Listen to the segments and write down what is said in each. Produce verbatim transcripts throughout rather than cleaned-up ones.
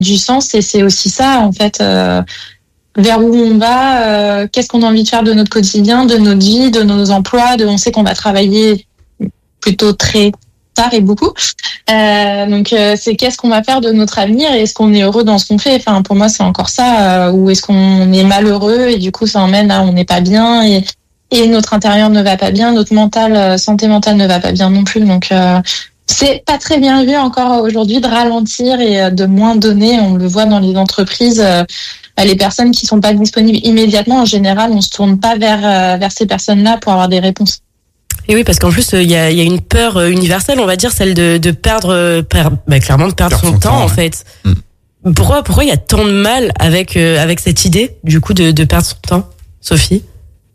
du sens et c'est aussi ça en fait. Euh, vers où on va, euh, qu'est-ce qu'on a envie de faire de notre quotidien, de notre vie, de nos emplois, de on sait qu'on va travailler plutôt très tard et beaucoup. Euh, donc euh, c'est qu'est-ce qu'on va faire de notre avenir et est-ce qu'on est heureux dans ce qu'on fait. Enfin pour moi c'est encore ça, euh, ou est-ce qu'on est malheureux et du coup ça emmène à on n'est pas bien et et notre intérieur ne va pas bien, notre mental, euh, santé mentale ne va pas bien non plus. Donc euh, c'est pas très bien vu encore aujourd'hui de ralentir et euh, de moins donner. On le voit dans les entreprises. Euh, les personnes qui sont pas disponibles immédiatement, en général, on se tourne pas vers euh, vers ces personnes-là pour avoir des réponses. Et oui, parce qu'en plus, il euh, y a il y a une peur euh, universelle, on va dire, celle de de perdre, euh, per, bah, clairement de perdre, perdre son, son temps, temps, en ouais. fait. Mm. Pourquoi pourquoi il y a tant de mal avec euh, avec cette idée du coup de de perdre son temps, Sophie?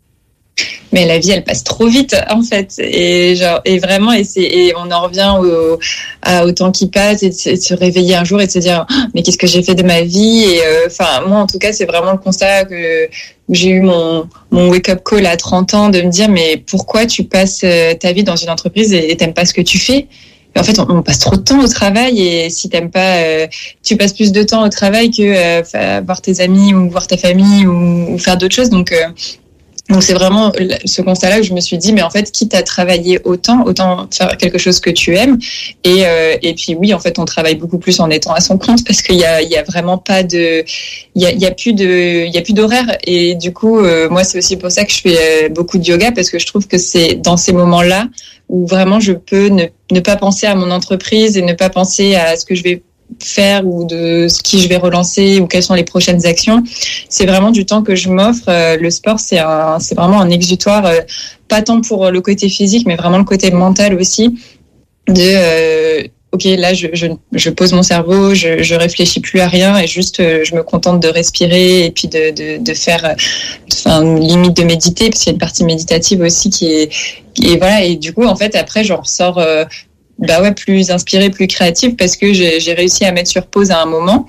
Mais la vie, elle passe trop vite, en fait. Et genre, et vraiment, et c'est, et on en revient au, à, au temps qui passe et de, se, de se réveiller un jour et de se dire, oh, mais qu'est-ce que j'ai fait de ma vie? Et, enfin, euh, moi, en tout cas, c'est vraiment le constat que j'ai eu mon, mon wake-up call à trente ans de me dire, mais pourquoi tu passes ta vie dans une entreprise et, et t'aimes pas ce que tu fais? En fait, on, on passe trop de temps au travail et si t'aimes pas, euh, tu passes plus de temps au travail que euh, voir tes amis ou voir ta famille ou, ou faire d'autres choses. Donc, euh, Donc c'est vraiment ce constat-là que je me suis dit, mais en fait, quitte à travailler autant, autant faire quelque chose que tu aimes. Et euh, et puis oui, en fait, on travaille beaucoup plus en étant à son compte parce qu'il y a il y a vraiment pas de, il y a il y a plus de, il y a plus d'horaire. Et du coup, euh, moi, c'est aussi pour ça que je fais beaucoup de yoga parce que je trouve que c'est dans ces moments-là où vraiment je peux ne ne pas penser à mon entreprise et ne pas penser à ce que je vais faire ou de ce qui je vais relancer ou quelles sont les prochaines actions. C'est vraiment du temps que je m'offre. Le sport, c'est un, c'est vraiment un exutoire, pas tant pour le côté physique, mais vraiment le côté mental aussi. De, euh, ok, là, je, je, je pose mon cerveau, je, je réfléchis plus à rien et juste, je me contente de respirer et puis de, de, de faire, enfin, limite de méditer parce qu'il y a une partie méditative aussi qui est, et voilà. Et du coup, en fait, après, j'en ressors. Euh, bah ouais, plus inspirée, plus créative parce que j'ai, j'ai réussi à mettre sur pause à un moment.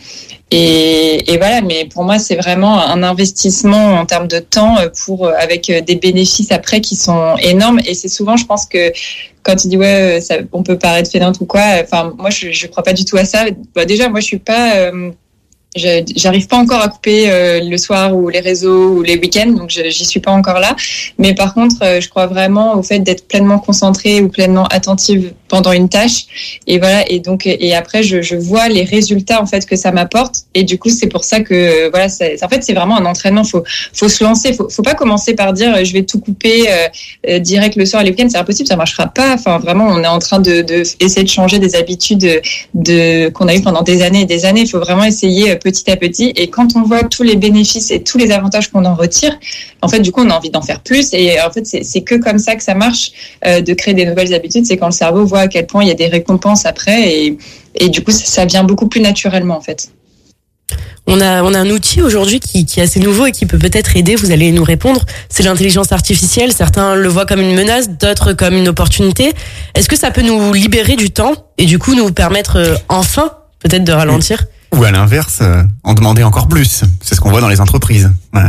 Et, et voilà, mais pour moi, c'est vraiment un investissement en termes de temps pour, avec des bénéfices après qui sont énormes. Et c'est souvent, je pense que quand tu dis, ouais, ça, on peut paraître fainéante ou quoi, enfin, moi, je, je crois pas du tout à ça. Bah, déjà, moi, je suis pas, euh, Je, j'arrive pas encore à couper euh, le soir ou les réseaux ou les week-ends, donc je, j'y suis pas encore là. Mais par contre, euh, je crois vraiment au fait d'être pleinement concentrée ou pleinement attentive pendant une tâche. Et voilà. Et donc, et après, je, je vois les résultats en fait que ça m'apporte. Et du coup, c'est pour ça que euh, voilà, c'est, en fait, c'est vraiment un entraînement. Faut, faut se lancer. Faut, faut pas commencer par dire euh, je vais tout couper euh, euh, direct le soir et les week-ends. C'est impossible, ça marchera pas. Enfin, vraiment, on est en train de, de essayer de changer des habitudes de, de qu'on a eu pendant des années et des années. Il faut vraiment essayer petit à petit, et quand on voit tous les bénéfices et tous les avantages qu'on en retire, en fait, du coup, on a envie d'en faire plus, et en fait, c'est, c'est que comme ça que ça marche, euh, de créer des nouvelles habitudes, c'est quand le cerveau voit à quel point il y a des récompenses après, et, et du coup, ça, ça vient beaucoup plus naturellement, en fait. On a, on a un outil aujourd'hui qui, qui est assez nouveau et qui peut peut-être aider, vous allez nous répondre, c'est l'intelligence artificielle. Certains le voient comme une menace, d'autres comme une opportunité. Est-ce que ça peut nous libérer du temps et du coup nous permettre euh, enfin peut-être de ralentir ? Ou à l'inverse, euh, en demander encore plus. C'est ce qu'on voit dans les entreprises. Ouais.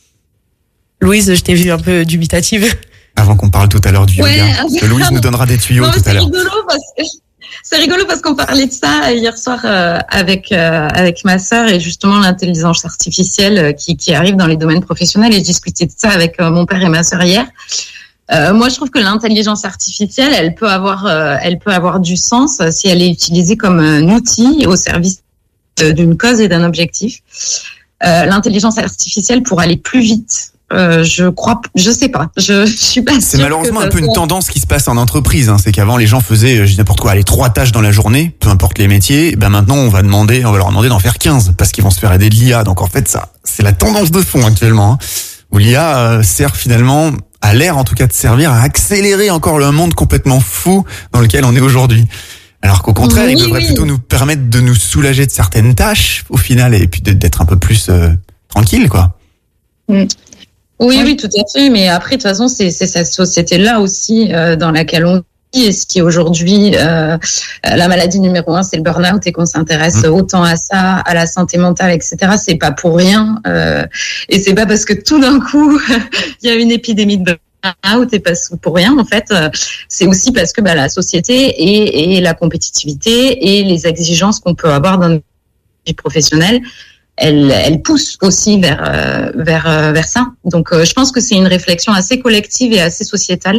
Louise, je t'ai vu un peu dubitative. Avant qu'on parle tout à l'heure du ouais, yoga. Avec... Louise nous donnera des tuyaux non, tout à l'heure. Rigolo parce que... C'est rigolo parce qu'on parlait de ça hier soir euh, avec euh, avec ma sœur et justement l'intelligence artificielle euh, qui qui arrive dans les domaines professionnels, et je discutais de ça avec euh, mon père et ma sœur hier. Euh, moi, je trouve que l'intelligence artificielle, elle peut avoir euh, elle peut avoir du sens si elle est utilisée comme un outil au service d'une cause et d'un objectif. Euh, l'intelligence artificielle pour aller plus vite. Euh, je crois, je sais pas, je, je suis pas sûre. C'est malheureusement que un peu soit... une tendance qui se passe en entreprise. Hein. C'est qu'avant les gens faisaient, je dis n'importe quoi, les trois tâches dans la journée, peu importe les métiers. Ben maintenant on va demander, on va leur demander d'en faire quinze parce qu'ils vont se faire aider de l'I A. Donc en fait ça, c'est la tendance de fond actuellement. Hein, où l'I A euh, sert finalement, a l'air en tout cas de servir à accélérer encore le monde complètement fou dans lequel on est aujourd'hui. Alors qu'au contraire, oui, il devrait oui. plutôt nous permettre de nous soulager de certaines tâches au final et puis d'être un peu plus euh, tranquille, quoi. Mm. Oui, oui, tout à fait. Mais après, de toute façon, c'est, c'est cette société-là aussi euh, dans laquelle on vit. Et ce qui est aujourd'hui euh, la maladie numéro un, c'est le burn-out, et qu'on s'intéresse mmh. autant à ça, à la santé mentale, et cetera. C'est pas pour rien. Euh, et c'est pas parce que tout d'un coup il y a une épidémie de burn-out et pas pour rien. En fait, c'est aussi parce que bah, la société et, et la compétitivité et les exigences qu'on peut avoir dans vie professionnelle, elle, elle pousse aussi vers, euh, vers, euh, vers ça. Donc, euh, je pense que c'est une réflexion assez collective et assez sociétale.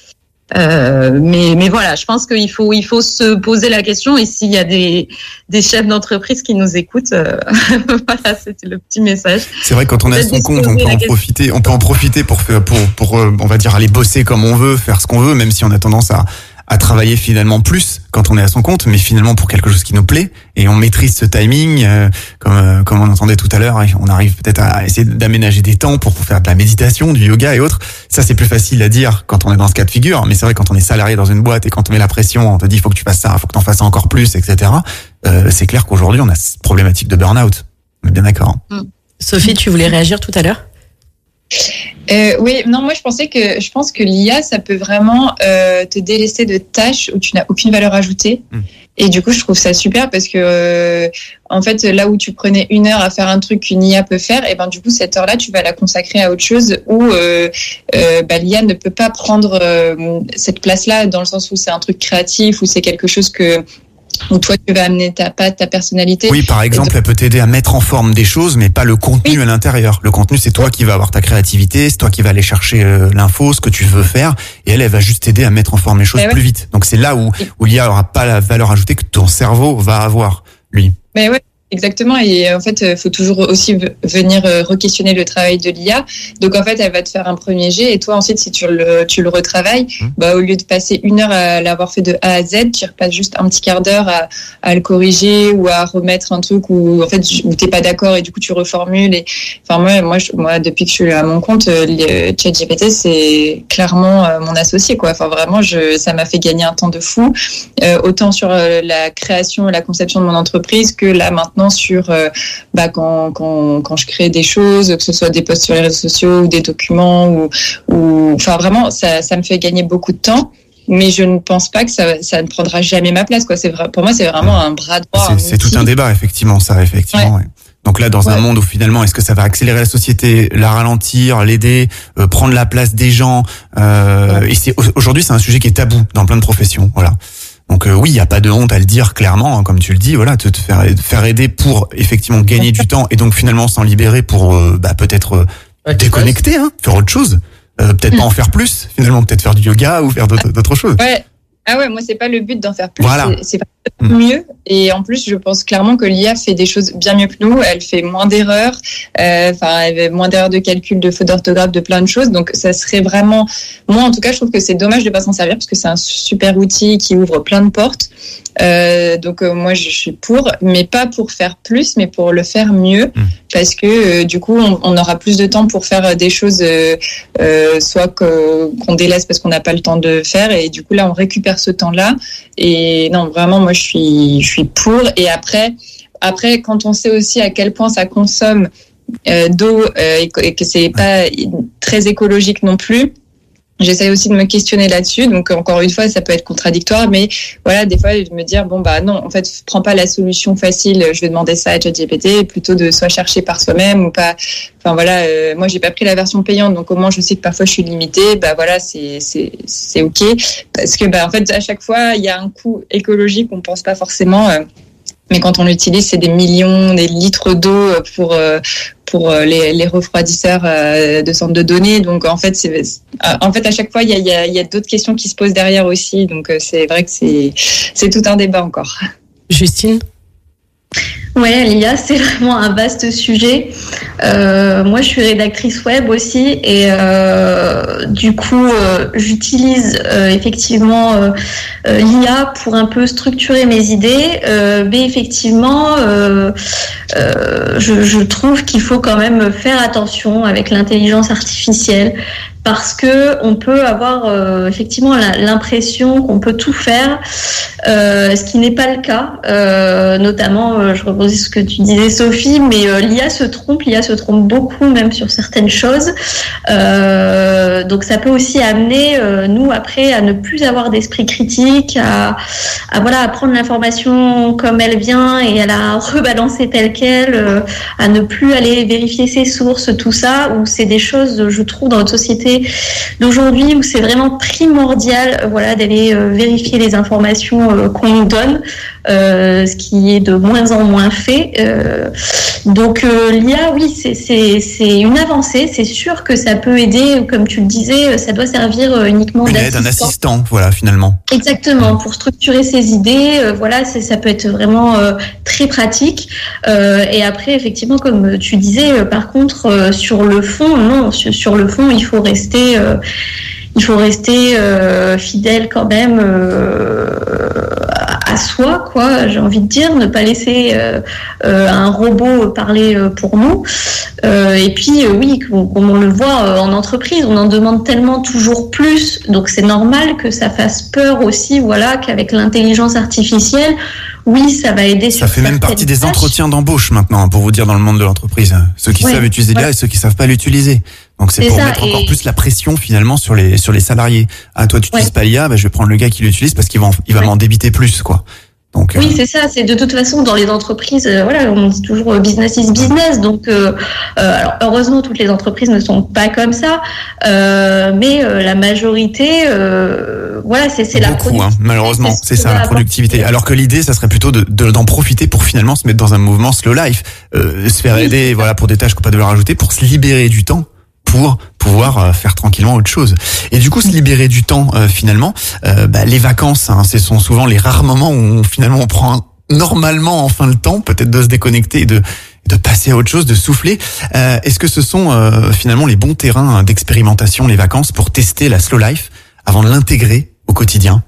Euh, mais, mais voilà, je pense qu'il faut, il faut se poser la question. Et s'il y a des, des chefs d'entreprise qui nous écoutent, euh, voilà, c'était le petit message. C'est vrai que quand on est à son compte, on peut en profiter, on peut en profiter pour faire, pour, pour, euh, on va dire, aller bosser comme on veut, faire ce qu'on veut, même si on a tendance à, à travailler finalement plus quand on est à son compte, mais finalement pour quelque chose qui nous plaît, et on maîtrise ce timing, euh, comme euh, comme on entendait tout à l'heure, on arrive peut-être à essayer d'aménager des temps pour, pour faire de la méditation, du yoga et autres. Ça, c'est plus facile à dire quand on est dans ce cas de figure, mais c'est vrai quand on est salarié dans une boîte et quand on met la pression, on te dit faut que tu fasses ça, faut que t'en fasses encore plus, et cetera. Euh, c'est clair qu'aujourd'hui on a cette problématique de burn-out. On est bien d'accord. Hein. Sophie, tu voulais réagir tout à l'heure? Euh, oui, non, moi je pensais que je pense que l'I A ça peut vraiment euh, te délester de tâches où tu n'as aucune valeur ajoutée. Mmh. Et du coup, je trouve ça super parce que euh, en fait, là où tu prenais une heure à faire un truc qu'une I A peut faire, et ben du coup cette heure-là, tu vas la consacrer à autre chose où euh, euh, bah, l'I A ne peut pas prendre euh, cette place-là dans le sens où c'est un truc créatif ou c'est quelque chose que où toi tu vas amener ta patte, ta personnalité. Oui, par exemple, donc, elle peut t'aider à mettre en forme des choses, mais pas le contenu oui. à l'intérieur. Le contenu, c'est toi qui vas avoir ta créativité, c'est toi qui vas aller chercher euh, l'info, ce que tu veux faire, et elle, elle va juste t'aider à mettre en forme les choses mais plus ouais. vite. Donc c'est là où, où l'I A aura pas la valeur ajoutée que ton cerveau va avoir, lui. Mais ouais. Exactement, et en fait, il faut toujours aussi venir re-questionner le travail de l'I A. Donc en fait, elle va te faire un premier jet, et toi ensuite, si tu le, tu le retravailles, mmh. bah, au lieu de passer une heure à l'avoir fait de A à Z, tu repasses juste un petit quart d'heure à, à le corriger ou à remettre un truc où en fait où t'es pas d'accord et du coup tu reformules. Et enfin moi, moi, je, moi depuis que je suis à mon compte, le ChatGPT c'est clairement mon associé quoi. Enfin vraiment, je, ça m'a fait gagner un temps de fou, euh, autant sur la création et la conception de mon entreprise que là maintenant sur euh, bah, quand, quand, quand je crée des choses, que ce soit des posts sur les réseaux sociaux ou des documents ou, ou enfin vraiment ça, ça me fait gagner beaucoup de temps, mais je ne pense pas que ça, ça ne prendra jamais ma place quoi. C'est vrai, pour moi c'est vraiment un bras droit. C'est, c'est tout un débat effectivement ça effectivement. Ouais. Ouais. Donc là dans ouais. un monde où finalement est-ce que ça va accélérer la société, la ralentir, l'aider, euh, prendre la place des gens euh, ouais. et c'est aujourd'hui c'est un sujet qui est tabou dans plein de professions voilà. Donc euh, oui, il y a pas de honte à le dire clairement, hein, comme tu le dis, voilà, te, te faire faire aider pour effectivement gagner du temps et donc finalement s'en libérer pour euh, bah peut-être euh, ouais, déconnecter, hein, faire autre chose, euh, peut-être pas en faire plus, finalement peut-être faire du yoga ou faire d'autres, d'autres choses. Ouais. Ah ouais, moi c'est pas le but d'en faire plus, voilà. c'est, c'est pas mieux. Et en plus, je pense clairement que l'I A fait des choses bien mieux que nous. Elle fait moins d'erreurs, enfin, euh, elle fait moins d'erreurs de calcul, de fautes d'orthographe, de plein de choses. Donc, ça serait vraiment, moi en tout cas, je trouve que c'est dommage de pas s'en servir parce que c'est un super outil qui ouvre plein de portes. Euh, donc euh, moi je suis pour, mais pas pour faire plus, mais pour le faire mieux, mmh. parce que euh, du coup on, on aura plus de temps pour faire des choses, euh, euh, soit que, qu'on délaisse parce qu'on n'a pas le temps de faire, et du coup là on récupère ce temps-là. Et non vraiment moi je suis je suis pour. Et après après quand on sait aussi à quel point ça consomme euh, d'eau euh, et, et que c'est pas très écologique non plus. J'essaie aussi de me questionner là-dessus. Donc, encore une fois, ça peut être contradictoire, mais voilà, des fois, de me dire, bon, bah, non, en fait, prends pas la solution facile, je vais demander ça à ChatGPT, plutôt de soit chercher par soi-même ou pas. Enfin, voilà, euh, moi, j'ai pas pris la version payante, donc au moins, je sais que parfois, je suis limitée. Bah, voilà, c'est, c'est, c'est OK. Parce que, bah, en fait, à chaque fois, il y a un coût écologique qu'on pense pas forcément, euh, mais quand on l'utilise, c'est des millions, des litres d'eau pour pour les, les refroidisseurs de centres de données. Donc en fait, c'est en fait à chaque fois il y a il y a, il y a d'autres questions qui se posent derrière aussi. Donc c'est vrai que c'est c'est tout un débat encore. Justine. Ouais, l'I A, c'est vraiment un vaste sujet. Euh, moi, je suis rédactrice web aussi, et euh, du coup, euh, j'utilise euh, effectivement euh, euh, l'I A pour un peu structurer mes idées. Euh, mais effectivement, euh, euh, je, je trouve qu'il faut quand même faire attention avec l'intelligence artificielle. Parce que on peut avoir euh, effectivement la, l'impression qu'on peut tout faire, euh, ce qui n'est pas le cas. Euh, notamment, euh, je rebondis sur ce que tu disais, Sophie, mais euh, l'I A se trompe, l'I A se trompe beaucoup, même sur certaines choses. Euh, donc, ça peut aussi amener euh, nous après à ne plus avoir d'esprit critique, à, à voilà, à prendre l'information comme elle vient et à la rebalancer telle quelle, euh, à ne plus aller vérifier ses sources, tout ça. Où c'est des choses, je trouve, dans notre société société d'aujourd'hui où c'est vraiment primordial, voilà, d'aller euh, vérifier les informations euh, qu'on nous donne, euh, ce qui est de moins en moins fait. Euh, donc euh, l'I A, oui, c'est, c'est, c'est une avancée. C'est sûr que ça peut aider, comme tu le disais, ça doit servir uniquement une aide, un assistant, voilà, finalement. Exactement, pour structurer ses idées, euh, voilà, c'est, ça peut être vraiment euh, très pratique. Euh, et après, effectivement, comme tu disais, euh, par contre, euh, sur le fond, non, sur, sur le fond, il faut rester, euh, il faut rester euh, fidèle quand même euh, à soi, quoi. J'ai envie de dire, ne pas laisser euh, euh, un robot parler pour nous. Euh, et puis, euh, oui, comme on le voit euh, en entreprise, on en demande tellement toujours plus. Donc, c'est normal que ça fasse peur aussi, voilà, qu'avec l'intelligence artificielle, oui, ça va aider. Ça sur fait même partie des tâches. entretiens d'embauche maintenant, pour vous dire, dans le monde de l'entreprise. Ceux qui Ouais, savent utiliser l'I A ouais. et ceux qui savent pas l'utiliser. Donc c'est, C'est pour ça, mettre et- encore plus la pression finalement sur les sur les salariés. Ah, toi tu utilises Ouais. pas l'I A, bah, je vais prendre le gars qui l'utilise parce qu'il va en- il va Ouais. m'en débiter plus, quoi. Donc, Oui, euh, c'est ça. C'est de toute façon dans les entreprises, euh, voilà, on dit toujours euh, business is business. Donc, euh, euh, alors heureusement, toutes les entreprises ne sont pas comme ça, euh, mais euh, la majorité, euh, voilà, c'est c'est la beaucoup, hein, productivité, malheureusement, ce c'est qui ça va la apporter. productivité. Alors que l'idée, ça serait plutôt de, de- d'en profiter pour finalement se mettre dans un mouvement slow life, euh, se faire Oui, aider, c'est ça. voilà, pour des tâches qu'on n'a pas de valeur ajoutée, pour se libérer du temps, pour pouvoir euh, faire tranquillement autre chose. Et du coup, se libérer du temps, euh, finalement, euh, bah, les vacances, hein, ce sont souvent les rares moments où on, finalement on prend normalement enfin le temps, peut-être de se déconnecter et de de passer à autre chose, de souffler. Euh, est-ce que ce sont euh, finalement les bons terrains d'expérimentation, les vacances, pour tester la slow life avant de l'intégrer au quotidien?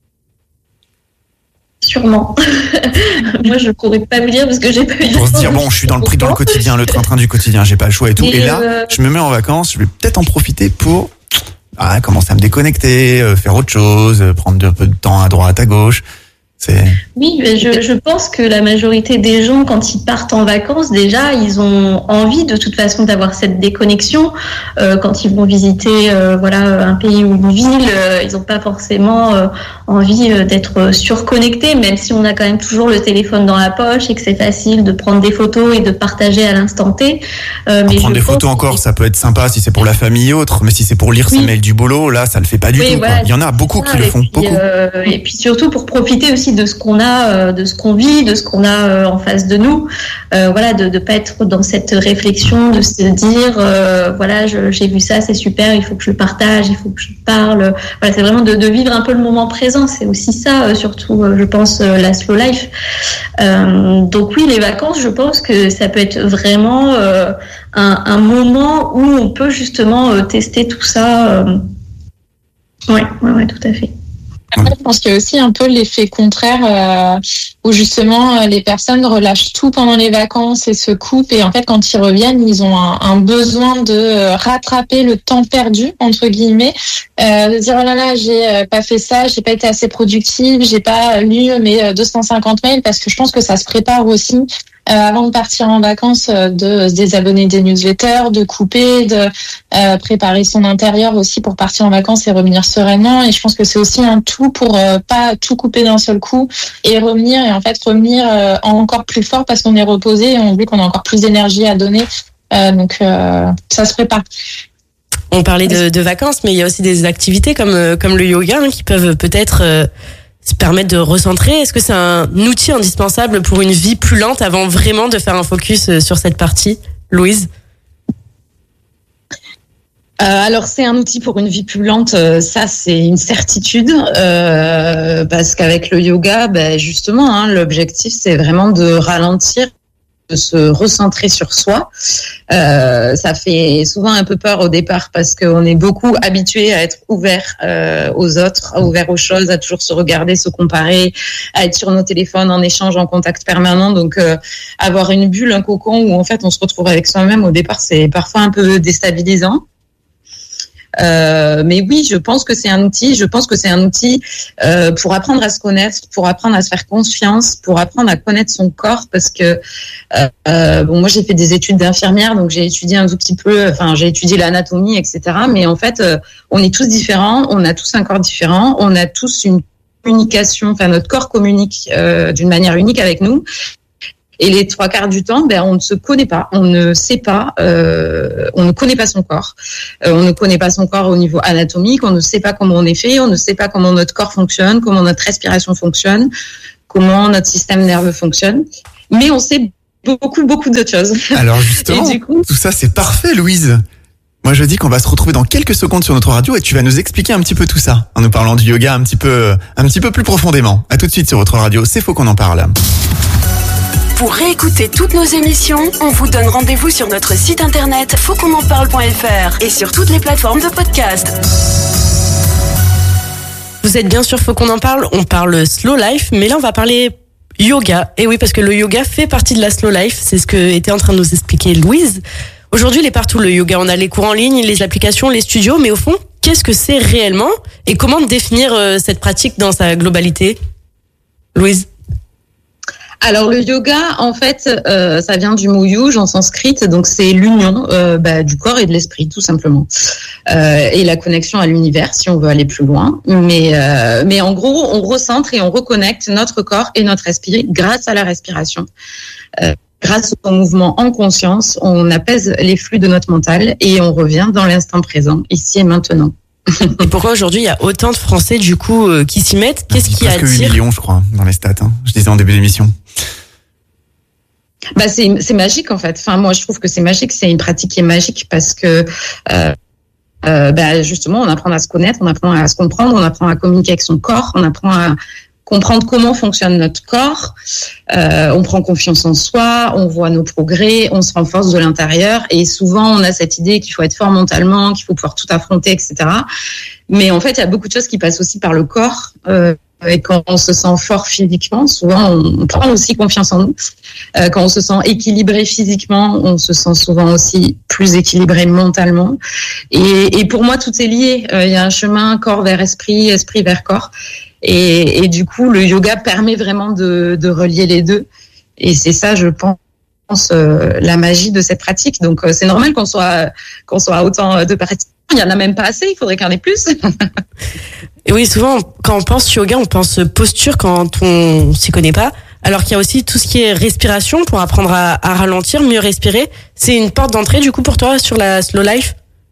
Sûrement. Moi, je pourrais pas vous dire parce que j'ai pas eu. Pour se dire, bon, je suis dans le prix dans le quotidien, le train-train du quotidien, j'ai pas le choix et tout. Mais Et là, euh, je me mets en vacances, je vais peut-être en profiter pour ah, commencer à me déconnecter, euh, faire autre chose, euh, prendre un peu de temps à droite, à gauche. C'est Oui, mais je, je pense que la majorité des gens, quand ils partent en vacances, déjà, ils ont envie de toute façon d'avoir cette déconnexion. Euh, quand ils vont visiter, euh, voilà, un pays ou une ville, euh, ils n'ont pas forcément euh, envie euh, d'être surconnectés, même si on a quand même toujours le téléphone dans la poche et que c'est facile de prendre des photos et de partager à l'instant T. Euh, mais prendre je des pense photos que- encore, ça peut être sympa si c'est pour la famille et autres, mais si c'est pour lire ses Oui. mails du boulot, là, ça le fait pas du Oui, tout. voilà, Quoi. Il y en a beaucoup c'est qui ça. le Et font, puis, beaucoup. euh, et puis surtout pour profiter aussi de ce qu'on a, euh, de ce qu'on vit, de ce qu'on a euh, en face de nous. Euh, voilà, de ne pas être dans cette réflexion, de se dire, euh, voilà, je, j'ai vu ça, c'est super, il faut que je le partage, il faut que je parle. Voilà, c'est vraiment de, de vivre un peu le moment présent. C'est aussi ça, euh, surtout, euh, je pense, euh, la slow life. Euh, donc oui, les vacances, je pense que ça peut être vraiment euh, un, un moment où on peut justement euh, tester tout ça. Euh... Ouais, ouais, ouais, tout à fait. Après, je pense qu'il y a aussi un peu l'effet contraire euh, où justement euh, les personnes relâchent tout pendant les vacances et se coupent et en fait quand ils reviennent ils ont un, un besoin de euh, rattraper le temps perdu entre guillemets, euh, de dire oh là là j'ai euh, pas fait ça, j'ai pas été assez productive, j'ai pas lu mes euh, deux cent cinquante mails parce que je pense que ça se prépare aussi. Euh, avant de partir en vacances, euh, de se désabonner des newsletters, de couper, de euh, préparer son intérieur aussi pour partir en vacances et revenir sereinement. Et je pense que c'est aussi un tout pour euh, pas tout couper d'un seul coup et revenir et en fait revenir euh, encore plus fort parce qu'on est reposé et on dit qu'on a encore plus d'énergie à donner. Euh, donc euh, ça se prépare. On parlait de, de vacances, mais il y a aussi des activités comme, euh, comme le yoga hein, qui peuvent peut-être euh, se permettre de recentrer. Est-ce que c'est un outil indispensable pour une vie plus lente avant vraiment de faire un focus sur cette partie, Louise ? Euh, alors c'est un outil pour une vie plus lente, euh, ça c'est une certitude, euh, parce qu'avec le yoga, ben, justement, hein, l'objectif c'est vraiment de ralentir, de se recentrer sur soi. Euh, ça fait souvent un peu peur au départ parce qu'on est beaucoup habitué à être ouvert euh, aux autres, ouvert aux choses, à toujours se regarder, se comparer, à être sur nos téléphones en échange, en contact permanent. Donc euh, avoir une bulle, un cocon où en fait on se retrouve avec soi-même au départ, c'est parfois un peu déstabilisant. Euh, mais oui, je pense que c'est un outil. Je pense que c'est un outil euh, pour apprendre à se connaître, pour apprendre à se faire confiance, pour apprendre à connaître son corps. Parce que euh, euh, bon, moi j'ai fait des études d'infirmière, donc j'ai étudié un tout petit peu. Enfin, j'ai étudié l'anatomie, et cetera. Mais en fait, euh, on est tous différents. On a tous un corps différent. On a tous une communication. Enfin, notre corps communique euh, d'une manière unique avec nous. Et les trois quarts du temps, ben, on ne se connaît pas, on ne sait pas, euh, on ne connaît pas son corps. Euh, on ne connaît pas son corps au niveau anatomique, on ne sait pas comment on est fait, on ne sait pas comment notre corps fonctionne, comment notre respiration fonctionne, comment notre système nerveux fonctionne. Mais on sait beaucoup, beaucoup d'autres choses. Alors justement, et du coup, tout ça c'est parfait, Louise. Moi je dis qu'on va se retrouver dans quelques secondes sur notre radio et tu vas nous expliquer un petit peu tout ça en nous parlant du yoga un petit peu, un petit peu plus profondément. À tout de suite sur votre radio, c'est faux qu'on en parle. Pour réécouter toutes nos émissions, on vous donne rendez-vous sur notre site internet faut qu'on en parle point f r et sur toutes les plateformes de podcast. Vous êtes bien sûr Faut qu'on en parle, on parle slow life, mais là on va parler yoga. Et oui, parce que le yoga fait partie de la slow life, c'est ce que était en train de nous expliquer Louise. Aujourd'hui, il est partout le yoga, on a les cours en ligne, les applications, les studios, mais au fond, qu'est-ce que c'est réellement et comment définir cette pratique dans sa globalité ? Louise ? Alors le yoga, en fait, euh, ça vient du mot yuj en sanskrit, donc c'est l'union euh, bah, du corps et de l'esprit, tout simplement, euh, et la connexion à l'univers, si on veut aller plus loin. Mais euh, mais en gros, on recentre et on reconnecte notre corps et notre esprit grâce à la respiration. Euh, grâce au mouvement en conscience, on apaise les flux de notre mental et on revient dans l'instant présent, ici et maintenant. Et pourquoi aujourd'hui il y a autant de Français du coup euh, qui s'y mettent ? Qu'est-ce qui attire ? Presque huit millions, je crois, dans les stats. Hein. Je disais en début d'émission. Bah c'est c'est magique en fait. Enfin moi je trouve que c'est magique. C'est une pratique qui est magique parce que euh, euh, bah justement on apprend à se connaître, on apprend à se comprendre, on apprend à communiquer avec son corps, on apprend à comprendre comment fonctionne notre corps, euh, on prend confiance en soi, on voit nos progrès, on se renforce de l'intérieur et souvent on a cette idée qu'il faut être fort mentalement, qu'il faut pouvoir tout affronter, et cetera. Mais en fait, il y a beaucoup de choses qui passent aussi par le corps euh, et quand on se sent fort physiquement, souvent on prend aussi confiance en nous. Euh, quand on se sent équilibré physiquement, on se sent souvent aussi plus équilibré mentalement. Et, et pour moi, tout est lié. Euh, il y a un chemin corps vers esprit, esprit vers corps. Et, et du coup, le yoga permet vraiment de, de relier les deux. Et c'est ça, je pense, euh, la magie de cette pratique. Donc, euh, c'est normal qu'on soit, qu'on soit autant de pratiquants. Il y en a même pas assez. Il faudrait qu'il y en ait plus. Et oui, souvent, quand on pense yoga, on pense posture quand on s'y connaît pas. Alors qu'il y a aussi tout ce qui est respiration pour apprendre à, à ralentir, mieux respirer. C'est une porte d'entrée, du coup, pour toi, sur la slow life ?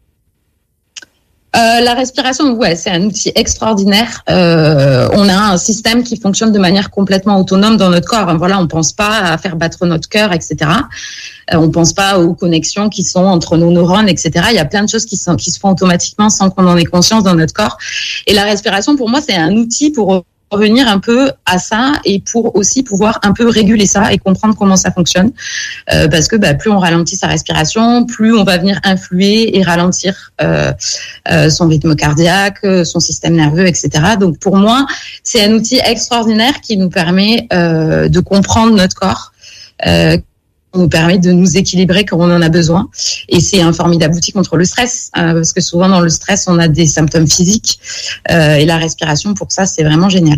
Euh, la respiration, ouais, c'est un outil extraordinaire. Euh, on a un système qui fonctionne de manière complètement autonome dans notre corps. Voilà, on pense pas à faire battre notre cœur, et cetera. Euh, on pense pas aux connexions qui sont entre nos neurones, et cetera. Il y a plein de choses qui, sont, qui se font automatiquement sans qu'on en ait conscience dans notre corps. Et la respiration, pour moi, c'est un outil pour revenir un peu à ça et pour aussi pouvoir un peu réguler ça et comprendre comment ça fonctionne. Euh, parce que bah, plus on ralentit sa respiration, plus on va venir influer et ralentir euh, euh, son rythme cardiaque, son système nerveux, et cetera. Donc pour moi, c'est un outil extraordinaire qui nous permet euh, de comprendre notre corps, euh, qui nous permet de nous équilibrer quand on en a besoin. Et c'est un formidable outil contre le stress, euh, parce que souvent dans le stress, on a des symptômes physiques. Euh, et la respiration, pour ça, c'est vraiment génial.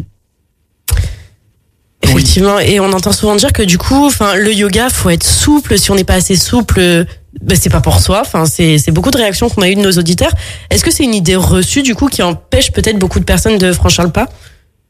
Effectivement, et on entend souvent dire que du coup, enfin, le yoga, faut être souple. Si on n'est pas assez souple, ben, c'est pas pour soi. Enfin, c'est, c'est beaucoup de réactions qu'on a eues de nos auditeurs. Est-ce que c'est une idée reçue du coup qui empêche peut-être beaucoup de personnes de franchir le pas ?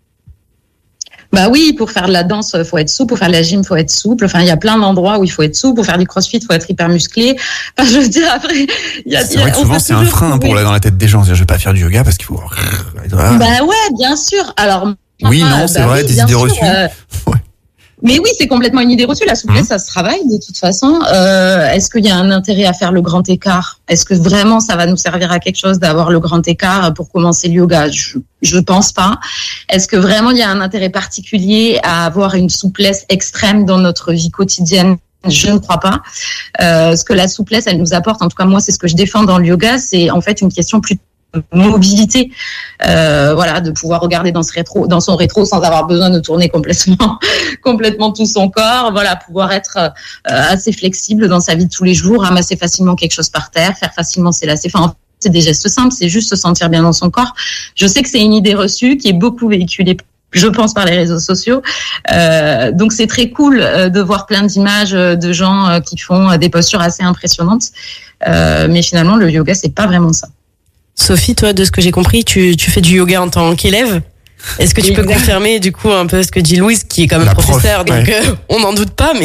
Bah oui, pour faire de la danse, faut être souple. Pour faire de la gym, faut être souple. Enfin, il y a plein d'endroits où il faut être souple. Pour faire du crossfit, faut être hyper musclé. Enfin, je veux dire, après, il y a. C'est vrai que souvent c'est un frein pour là dans la tête des gens. C'est-à-dire, je vais pas faire du yoga parce qu'il faut. Bah ouais, bien sûr. Alors. Oui, non, c'est bah vrai, oui, des idées sûr, reçues. Euh... Ouais. Mais oui, c'est complètement une idée reçue. La souplesse, mmh. ça se travaille de toute façon. Euh, est-ce qu'il y a un intérêt à faire le grand écart ? Est-ce que vraiment ça va nous servir à quelque chose d'avoir le grand écart pour commencer le yoga ? Je, je pense pas. Est-ce que vraiment il y a un intérêt particulier à avoir une souplesse extrême dans notre vie quotidienne ? Je ne crois pas. Euh, ce que la souplesse, elle nous apporte, en tout cas moi, c'est ce que je défends dans le yoga, c'est en fait une question plus mobilité, euh, voilà, de pouvoir regarder dans, ce rétro, dans son rétro sans avoir besoin de tourner complètement, complètement tout son corps, voilà, pouvoir être euh, assez flexible dans sa vie de tous les jours, ramasser facilement quelque chose par terre, faire facilement ses lacets. Enfin, c'est des gestes simples, c'est juste se sentir bien dans son corps. Je sais que c'est une idée reçue qui est beaucoup véhiculée, je pense, par les réseaux sociaux. Euh, donc c'est très cool euh, de voir plein d'images de gens euh, qui font euh, des postures assez impressionnantes. Euh, mais finalement, le yoga, c'est pas vraiment ça. Sophie, toi, de ce que j'ai compris, tu, tu fais du yoga en tant qu'élève. Est-ce que tu peux confirmer, du coup, un peu ce que dit Louise, qui est quand même La professeur, prof, donc ouais. euh, on n'en doute pas, mais...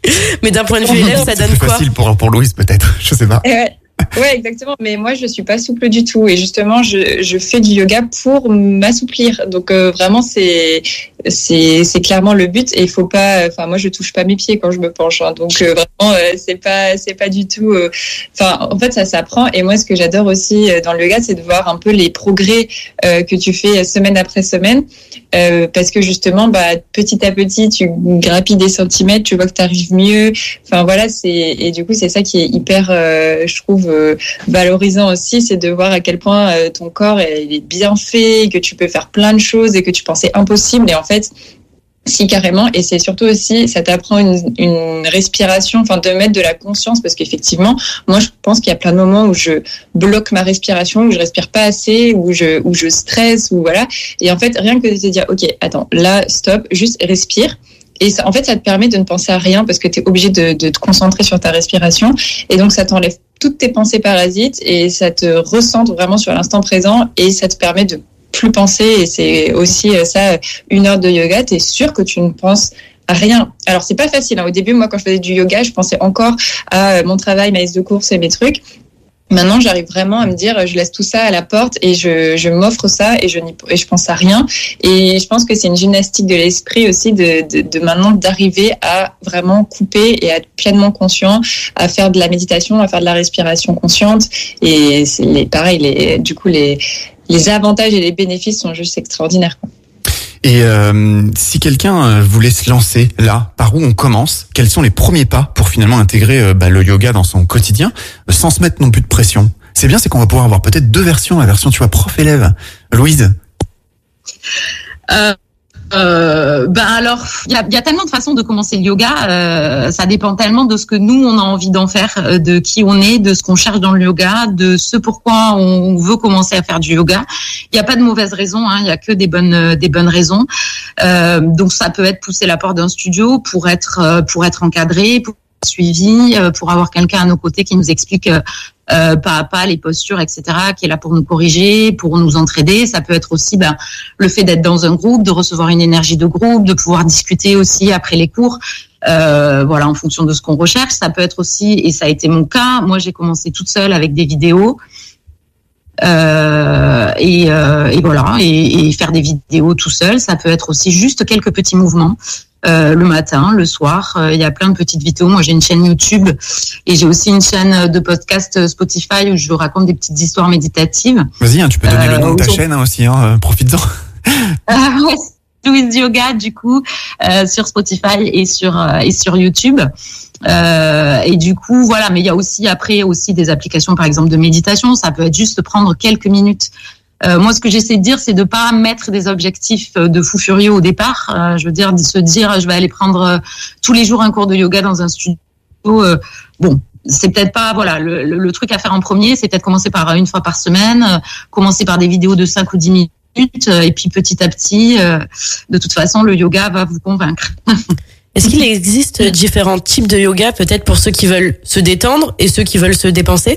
Mais d'un point de vue élève, ça donne c'est quoi? facile pour, pour Louise, peut-être. Je sais pas. Ouais. Ouais, exactement. Mais moi, je suis pas souple du tout. Et justement, je, je fais du yoga pour m'assouplir. Donc, euh, vraiment, c'est, c'est, c'est clairement le but. Et il faut pas, enfin, moi, je touche pas mes pieds quand je me penche. Hein. Donc, euh, vraiment, euh, c'est pas, c'est pas du tout, euh, enfin, en fait, ça s'apprend. Et moi, ce que j'adore aussi dans le yoga, c'est de voir un peu les progrès, euh, que tu fais semaine après semaine. Euh, parce que justement, bah, petit à petit, tu grappilles des centimètres, tu vois que tu arrives mieux. Enfin, voilà, c'est, et du coup, c'est ça qui est hyper, euh, je trouve, euh, valorisant aussi, c'est de voir à quel point euh, ton corps il est bien fait, que tu peux faire plein de choses et que tu pensais impossible. Et en fait, si, carrément. Et c'est surtout aussi, ça t'apprend une, une respiration, enfin, de mettre de la conscience, parce qu'effectivement, moi, je pense qu'il y a plein de moments où je bloque ma respiration, où je respire pas assez, où je, où je stresse, ou voilà. Et en fait, rien que de te dire, OK, attends, là, stop, juste respire. Et ça, en fait, ça te permet de ne penser à rien parce que tu es obligé de, de te concentrer sur ta respiration. Et donc, ça t'enlève toutes tes pensées parasites et ça te recentre vraiment sur l'instant présent et ça te permet de plus penser. Et c'est aussi ça, une heure de yoga, tu es sûr que tu ne penses à rien. Alors, c'est pas facile. Hein. Au début, moi, quand je faisais du yoga, je pensais encore à mon travail, ma liste de courses et mes trucs. Maintenant, j'arrive vraiment à me dire, je laisse tout ça à la porte et je, je m'offre ça et je n'y, et je pense à rien. Et je pense que c'est une gymnastique de l'esprit aussi de, de, de maintenant d'arriver à vraiment couper et à être pleinement conscient, à faire de la méditation, à faire de la respiration consciente. Et c'est les, pareil, les, du coup, les, les avantages et les bénéfices sont juste extraordinaires, quoi. Et euh, si quelqu'un voulait se lancer là, par où on commence? Quels sont les premiers pas pour finalement intégrer euh, bah, le yoga dans son quotidien, euh, sans se mettre non plus de pression? C'est bien, c'est qu'on va pouvoir avoir peut-être deux versions, la version tu vois prof-élève. Louise. Euh... Euh, ben alors, il y a, y a tellement de façons de commencer le yoga. Euh, ça dépend tellement de ce que nous on a envie d'en faire, de qui on est, de ce qu'on cherche dans le yoga, de ce pourquoi on veut commencer à faire du yoga. Il n'y a pas de mauvaises raisons, hein, il y a que des bonnes, des bonnes raisons. Euh, donc ça peut être pousser la porte d'un studio pour être, pour être encadré, pour être suivi, pour avoir quelqu'un à nos côtés qui nous explique. Euh, pas à pas les postures, et cetera, qui est là pour nous corriger, pour nous entraider. Ça peut être aussi ben, le fait d'être dans un groupe, de recevoir une énergie de groupe, de pouvoir discuter aussi après les cours, euh, voilà, en fonction de ce qu'on recherche. Ça peut être aussi, et ça a été mon cas, moi j'ai commencé toute seule avec des vidéos. Euh, et, euh, et voilà, et, et faire des vidéos tout seul. Ça peut être aussi juste quelques petits mouvements. Euh, le matin, le soir, il euh, y a plein de petites vidéos. Moi, j'ai une chaîne YouTube et j'ai aussi une chaîne de podcast Spotify où je raconte des petites histoires méditatives. Vas-y, hein, tu peux donner euh, le nom de ta chaîne hein, aussi, hein, profites-en. Ah ouais, Louise Yoga, du coup, euh, sur Spotify et sur euh, et sur YouTube. Euh, et du coup, voilà. Mais il y a aussi après aussi des applications, par exemple, de méditation. Ça peut être juste prendre quelques minutes. Euh, moi, ce que j'essaie de dire, c'est de pas mettre des objectifs de fou furieux au départ. Euh, je veux dire, de se dire, je vais aller prendre euh, tous les jours un cours de yoga dans un studio. Euh, bon, c'est peut-être pas, voilà, le, le, le truc à faire en premier, c'est peut-être commencer par une fois par semaine, euh, commencer par des vidéos de cinq ou dix minutes, euh, et puis petit à petit, euh, de toute façon, le yoga va vous convaincre. Est-ce qu'il existe différents types de yoga, peut-être pour ceux qui veulent se détendre et ceux qui veulent se dépenser?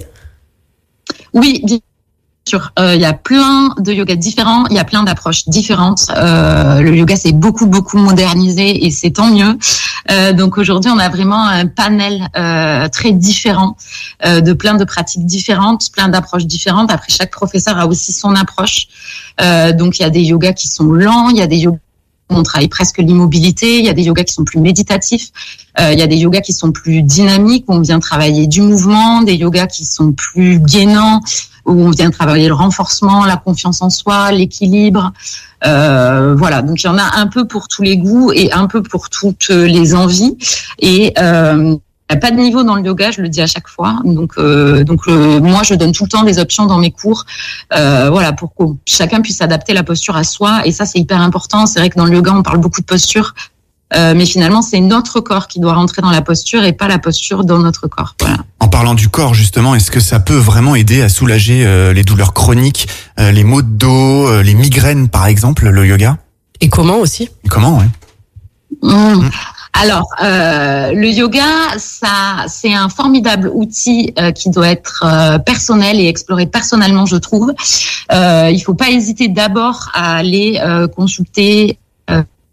Oui, bien sûr. Il euh, y a plein de yogas différents, il y a plein d'approches différentes. Euh, le yoga s'est beaucoup, beaucoup modernisé et c'est tant mieux. Euh, donc aujourd'hui, on a vraiment un panel euh, très différent euh, de plein de pratiques différentes, plein d'approches différentes. Après, chaque professeur a aussi son approche. Euh, donc il y a des yogas qui sont lents, il y a des yogas on travaille presque l'immobilité, il y a des yogas qui sont plus méditatifs, euh, il y a des yogas qui sont plus dynamiques, où on vient travailler du mouvement, des yogas qui sont plus gainants, où on vient travailler le renforcement, la confiance en soi, l'équilibre. Euh, voilà, donc il y en a un peu pour tous les goûts et un peu pour toutes les envies. Et euh, il n'y a pas de niveau dans le yoga, je le dis à chaque fois. Donc, euh, donc euh, moi, je donne tout le temps des options dans mes cours, euh, voilà, pour que chacun puisse adapter la posture à soi. Et ça, c'est hyper important. C'est vrai que dans le yoga, on parle beaucoup de posture, euh, mais finalement, c'est notre corps qui doit rentrer dans la posture et pas la posture dans notre corps. Voilà. En parlant du corps, justement, est-ce que ça peut vraiment aider à soulager euh, les douleurs chroniques, euh, les maux de dos, euh, les migraines, par exemple, le yoga? Et comment aussi? Et comment, ouais. Mmh. Mmh. Alors, euh, le yoga, ça, c'est un formidable outil euh, qui doit être euh, personnel et exploré personnellement, je trouve. Euh, il faut pas hésiter d'abord à aller euh, consulter euh,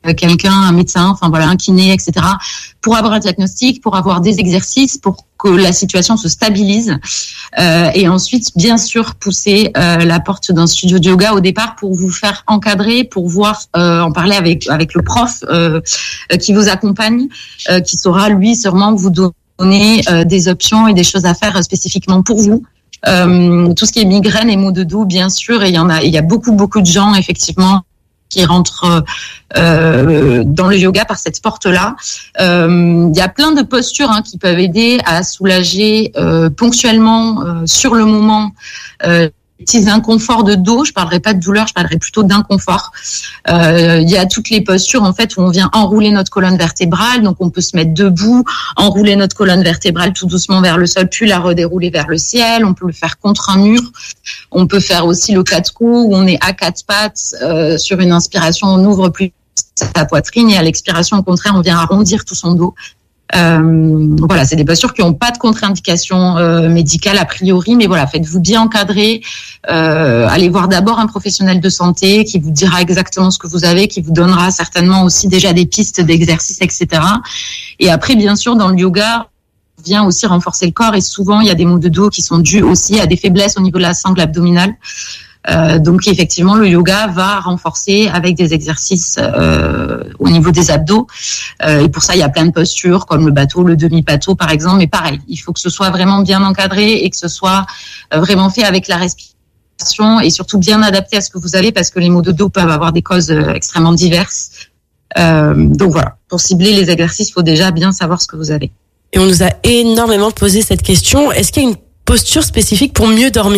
quelqu'un, un médecin, enfin voilà, un kiné, et cetera, pour avoir un diagnostic, pour avoir des exercices, pour que la situation se stabilise. Euh, et ensuite, bien sûr, pousser euh, la porte d'un studio de yoga au départ pour vous faire encadrer, pour voir, euh, en parler avec avec le prof euh, qui vous accompagne, euh, qui saura lui sûrement vous donner euh, des options et des choses à faire spécifiquement pour vous. Euh, tout ce qui est migraine et maux de dos, bien sûr, et il y en a, il y a beaucoup beaucoup de gens effectivement qui rentrent euh, dans le yoga par cette porte-là. Euh, il y a plein de postures hein, qui peuvent aider à soulager euh, ponctuellement, euh, sur le moment, euh, petits inconforts de dos. Je parlerai pas de douleur, je parlerai plutôt d'inconfort. Euh, il y a toutes les postures en fait où on vient enrouler notre colonne vertébrale, donc on peut se mettre debout, enrouler notre colonne vertébrale tout doucement vers le sol, puis la redérouler vers le ciel. On peut le faire contre un mur. On peut faire aussi le quatre coups où on est à quatre pattes. Euh, sur une inspiration, on ouvre plus sa poitrine et à l'expiration, au contraire, on vient arrondir tout son dos. Euh, voilà, c'est des postures qui n'ont pas de contre-indication euh, médicale a priori, mais voilà, faites-vous bien encadrer. Euh, allez voir d'abord un professionnel de santé qui vous dira exactement ce que vous avez, qui vous donnera certainement aussi déjà des pistes d'exercice, et cetera. Et après, bien sûr, dans le yoga, on vient aussi renforcer le corps et souvent, il y a des maux de dos qui sont dus aussi à des faiblesses au niveau de la sangle abdominale. Euh, donc effectivement, le yoga va renforcer avec des exercices euh, au niveau des abdos. Euh, et pour ça, il y a plein de postures comme le bateau, le demi-bateau par exemple. Mais pareil, il faut que ce soit vraiment bien encadré et que ce soit vraiment fait avec la respiration et surtout bien adapté à ce que vous avez parce que les maux de dos peuvent avoir des causes extrêmement diverses. Euh, donc voilà, pour cibler les exercices, il faut déjà bien savoir ce que vous avez. Et on nous a énormément posé cette question. Est-ce qu'il y a une posture spécifique pour mieux dormir ?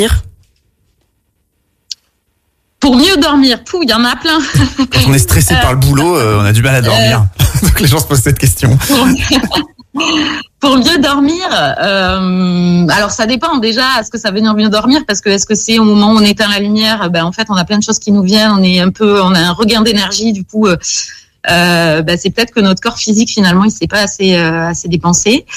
Pour mieux dormir, pouh, il y en a plein. Quand on est stressé euh, par le boulot, euh, on a du mal à dormir. Euh, Donc les gens se posent cette question. Pour, pour mieux dormir, euh, alors ça dépend déjà à ce que ça veut dire mieux dormir, parce que est-ce que c'est au moment où on éteint la lumière, ben en fait on a plein de choses qui nous viennent, on est un peu, on a un regain d'énergie, du coup, euh, euh, ben c'est peut-être que notre corps physique finalement il s'est pas assez euh, assez dépensé,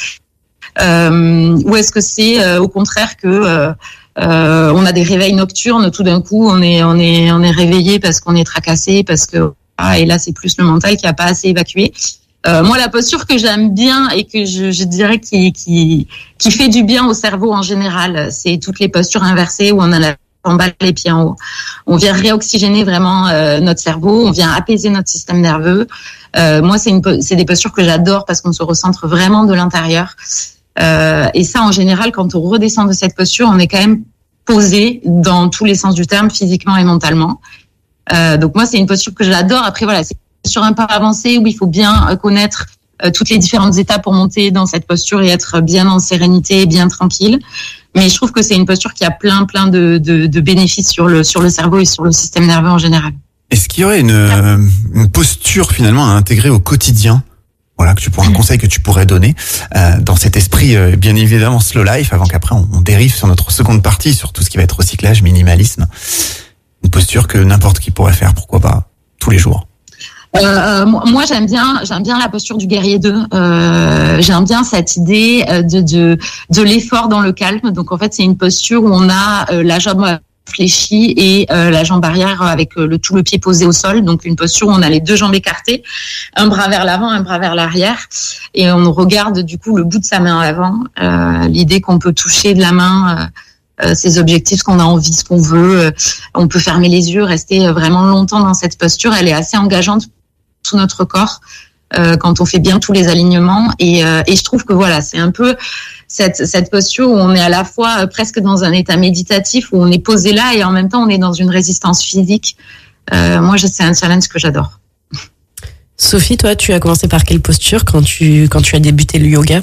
euh, ou est-ce que c'est euh, au contraire que euh, Euh, on a des réveils nocturnes, tout d'un coup, on est, on est, on est réveillé parce qu'on est tracassé, parce que ah, et là c'est plus le mental qui a pas assez évacué. Euh, moi, la posture que j'aime bien et que je, je dirais qui, qui, qui fait du bien au cerveau en général, c'est toutes les postures inversées où on a la en bas les pieds en haut. On vient réoxygéner vraiment euh, notre cerveau, on vient apaiser notre système nerveux. Euh, moi, c'est une, c'est des postures que j'adore parce qu'on se recentre vraiment de l'intérieur. Euh, et ça, en général, quand on redescend de cette posture, on est quand même posé dans tous les sens du terme, physiquement et mentalement. Euh, donc moi, c'est une posture que j'adore. Après, voilà, c'est sur un pas avancé où il faut bien connaître euh, toutes les différentes étapes pour monter dans cette posture et être bien en sérénité et bien tranquille. Mais je trouve que c'est une posture qui a plein, plein de, de, de bénéfices sur le, sur le cerveau et sur le système nerveux en général. Est-ce qu'il y aurait une, euh, une posture finalement à intégrer au quotidien? Voilà, que tu pourrais, un conseil que tu pourrais donner euh, dans cet esprit, euh, bien évidemment, slow life, avant qu'après on, on dérive sur notre seconde partie, sur tout ce qui va être recyclage, minimalisme. Une posture que n'importe qui pourrait faire, pourquoi pas, tous les jours. Euh, moi, j'aime bien, j'aime bien la posture du guerrier deux. Euh, j'aime bien cette idée de de de l'effort dans le calme. Donc en fait, c'est une posture où on a euh, la jambe fléchie et euh, la jambe arrière avec euh, le tout le pied posé au sol. Donc une posture où on a les deux jambes écartées, un bras vers l'avant, un bras vers l'arrière, et on regarde du coup le bout de sa main en avant. Euh, l'idée qu'on peut toucher de la main euh, ses objectifs, ce qu'on a envie, ce qu'on veut. Euh, on peut fermer les yeux, rester vraiment longtemps dans cette posture. Elle est assez engageante tout notre corps euh, quand on fait bien tous les alignements et, euh, et je trouve que voilà, c'est un peu cette, cette posture où on est à la fois presque dans un état méditatif où on est posé là et en même temps on est dans une résistance physique. Euh, moi, c'est un challenge que j'adore. Sophie, toi, tu as commencé par quelle posture quand tu, quand tu as débuté le yoga?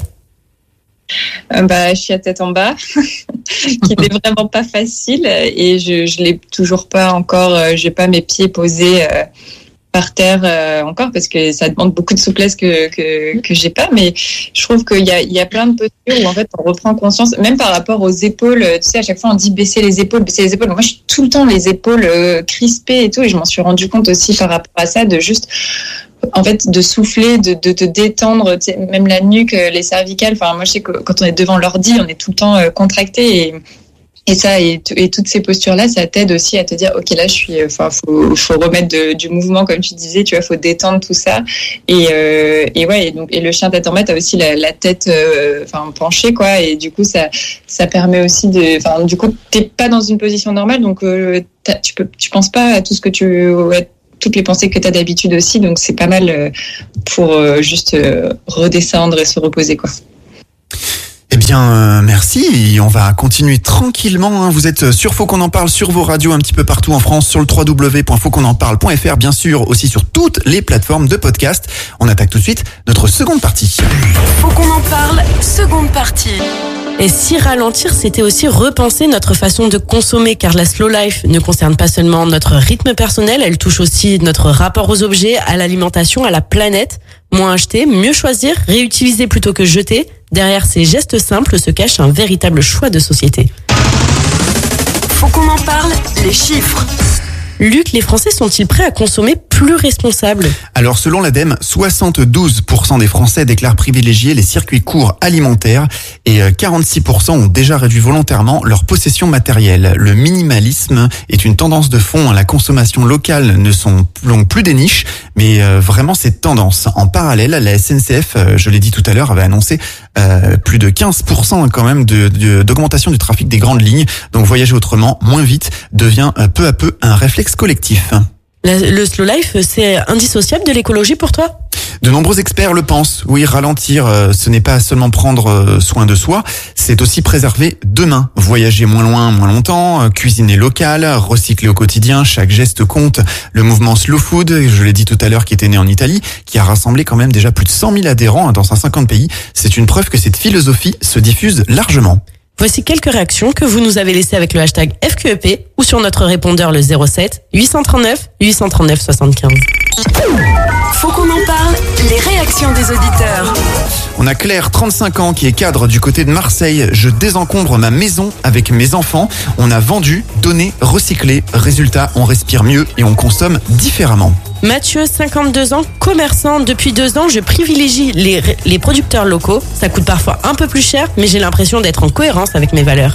Euh, bah, je suis à tête en bas, qui n'est vraiment pas facile et je, je l'ai toujours pas encore. Euh, j'ai pas mes pieds posés euh, par terre euh, encore parce que ça demande beaucoup de souplesse que que que j'ai pas. Mais je trouve qu'il y a il y a plein de postures où en fait on reprend conscience, même par rapport aux épaules. Tu sais, à chaque fois on dit baisser les épaules, baisser les épaules. Moi, je suis tout le temps les épaules euh, crispées et tout, et je m'en suis rendu compte aussi par rapport à ça, de juste en fait de souffler, de de te détendre, tu sais, même la nuque, les cervicales. Enfin, moi je sais que quand on est devant l'ordi, on est tout le temps euh, contracté et Et ça, et, t- et toutes ces postures-là, ça t'aide aussi à te dire, ok, là, je suis, enfin, faut, faut remettre de, du mouvement, comme tu disais, tu vois, faut détendre tout ça. Et, euh, et ouais, et donc, et le chien tête en bas, t'as aussi la, la tête, euh, enfin, penchée, quoi. Et du coup, ça, ça permet aussi de, enfin, du coup, t'es pas dans une position normale, donc, euh, tu peux, tu penses pas à tout ce que tu, ouais, toutes les pensées que t'as d'habitude aussi, donc c'est pas mal euh, pour euh, juste euh, redescendre et se reposer, quoi. Eh bien, euh, merci. On va continuer tranquillement. Hein. Vous êtes sur Faut qu'on en parle sur vos radios un petit peu partout en France, sur le w w w point faut qu'on en parle point f r, bien sûr, aussi sur toutes les plateformes de podcast. On attaque tout de suite notre seconde partie. Faut qu'on en parle, seconde partie. Et si ralentir, c'était aussi repenser notre façon de consommer, car la slow life ne concerne pas seulement notre rythme personnel, elle touche aussi notre rapport aux objets, à l'alimentation, à la planète. Moins acheter, mieux choisir, réutiliser plutôt que jeter. Derrière ces gestes simples se cache un véritable choix de société. Faut qu'on en parle, les chiffres. Luc, les Français sont-ils prêts à consommer plus responsable ? Alors, selon l'ADEME, soixante-douze pour cent des Français déclarent privilégier les circuits courts alimentaires et quarante-six pour cent ont déjà réduit volontairement leur possession matérielle. Le minimalisme est une tendance de fond. La consommation locale ne sont donc plus des niches, mais vraiment cette tendance. En parallèle, la S N C F, je l'ai dit tout à l'heure, avait annoncé euh, plus de quinze pour cent quand même de, de, d'augmentation du trafic des grandes lignes. Donc, voyager autrement, moins vite, devient peu à peu un réflexe collectif. La, le slow life, c'est indissociable de l'écologie pour toi ? De nombreux experts le pensent. Oui, ralentir, euh, ce n'est pas seulement prendre euh, soin de soi, c'est aussi préserver demain. Voyager moins loin, moins longtemps, euh, cuisiner local, recycler au quotidien, chaque geste compte. Le mouvement Slow Food, je l'ai dit tout à l'heure, qui était né en Italie, qui a rassemblé quand même déjà plus de cent mille adhérents hein, dans cent cinquante pays, c'est une preuve que cette philosophie se diffuse largement. Voici quelques réactions que vous nous avez laissées avec le hashtag F Q E P ou sur notre répondeur le zéro sept huit cent trente-neuf huit cent trente-neuf soixante-quinze. Faut qu'on en parle, les réactions des auditeurs. On a Claire, trente-cinq ans, qui est cadre du côté de Marseille. Je désencombre ma maison avec mes enfants. On a vendu, donné, recyclé. Résultat, on respire mieux et on consomme différemment. Mathieu, cinquante-deux ans, commerçant. Depuis deux ans, je privilégie les, les producteurs locaux. Ça coûte parfois un peu plus cher, mais j'ai l'impression d'être en cohérence avec mes valeurs.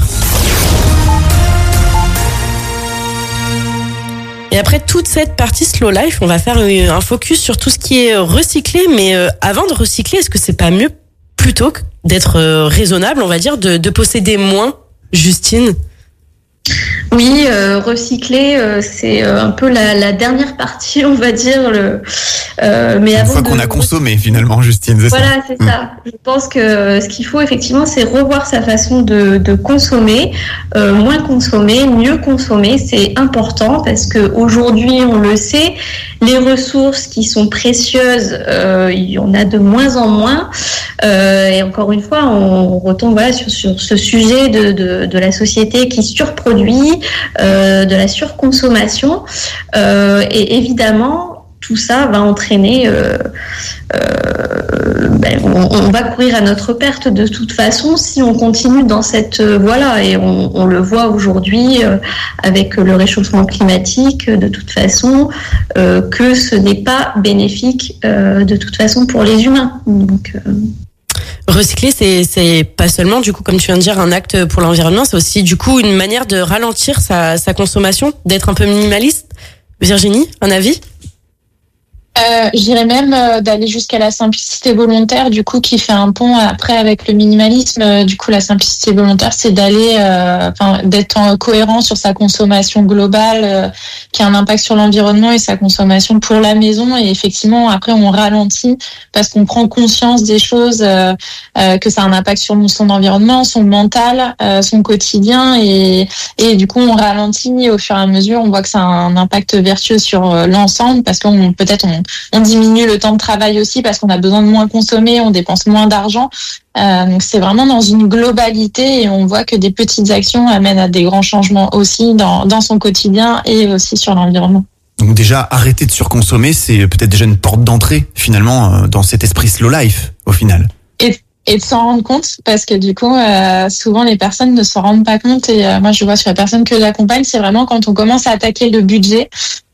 Et après toute cette partie slow life, on va faire un focus sur tout ce qui est recyclé. Mais avant de recycler, est-ce que c'est pas mieux, plutôt que d'être raisonnable, on va dire, de, de posséder moins, Justine ? Oui, euh, recycler, euh, c'est euh, un peu la, la dernière partie, on va dire. Le, euh, mais Une avant fois de... qu'on a consommé, finalement, Justine, c'est voilà, ça. Voilà, c'est mmh. ça. Je pense que ce qu'il faut, effectivement, c'est revoir sa façon de, de consommer. Euh, moins consommer, mieux consommer, c'est important parce qu'aujourd'hui, on le sait, les ressources qui sont précieuses, euh, il y en a de moins en moins. Euh, et encore une fois, on retombe voilà, sur, sur ce sujet de, de, de la société qui surproduit, euh, de la surconsommation. Euh, et évidemment, tout ça va entraîner... Euh, euh, ben, on, on va courir à notre perte de toute façon si on continue dans cette euh, voie-là. Et on, on le voit aujourd'hui euh, avec le réchauffement climatique, de toute façon, euh, que ce n'est pas bénéfique euh, de toute façon pour les humains. Donc... Euh, Recycler, c'est, c'est pas seulement, du coup, comme tu viens de dire, un acte pour l'environnement, c'est aussi, du coup, une manière de ralentir sa, sa consommation, d'être un peu minimaliste. Virginie, un avis ? Euh, j'irais même euh, d'aller jusqu'à la simplicité volontaire, du coup, qui fait un pont après avec le minimalisme. Euh, du coup, la simplicité volontaire, c'est d'aller, euh, enfin, d'être en cohérent sur sa consommation globale, euh, qui a un impact sur l'environnement et sa consommation pour la maison. Et effectivement, après, on ralentit parce qu'on prend conscience des choses, euh, euh, que ça a un impact sur son environnement, son mental, euh, son quotidien, et, et du coup, on ralentit au fur et à mesure. On voit que ça a un impact vertueux sur euh, l'ensemble parce qu'on peut-être on On diminue le temps de travail aussi parce qu'on a besoin de moins consommer, on dépense moins d'argent. Euh, donc c'est vraiment dans une globalité et on voit que des petites actions amènent à des grands changements aussi dans, dans son quotidien et aussi sur l'environnement. Donc déjà, arrêter de surconsommer, c'est peut-être déjà une porte d'entrée finalement dans cet esprit slow life au final. Et Et de s'en rendre compte, parce que du coup, euh, souvent les personnes ne s'en rendent pas compte. Et euh, moi, je vois sur les personnes que j'accompagne, c'est vraiment quand on commence à attaquer le budget,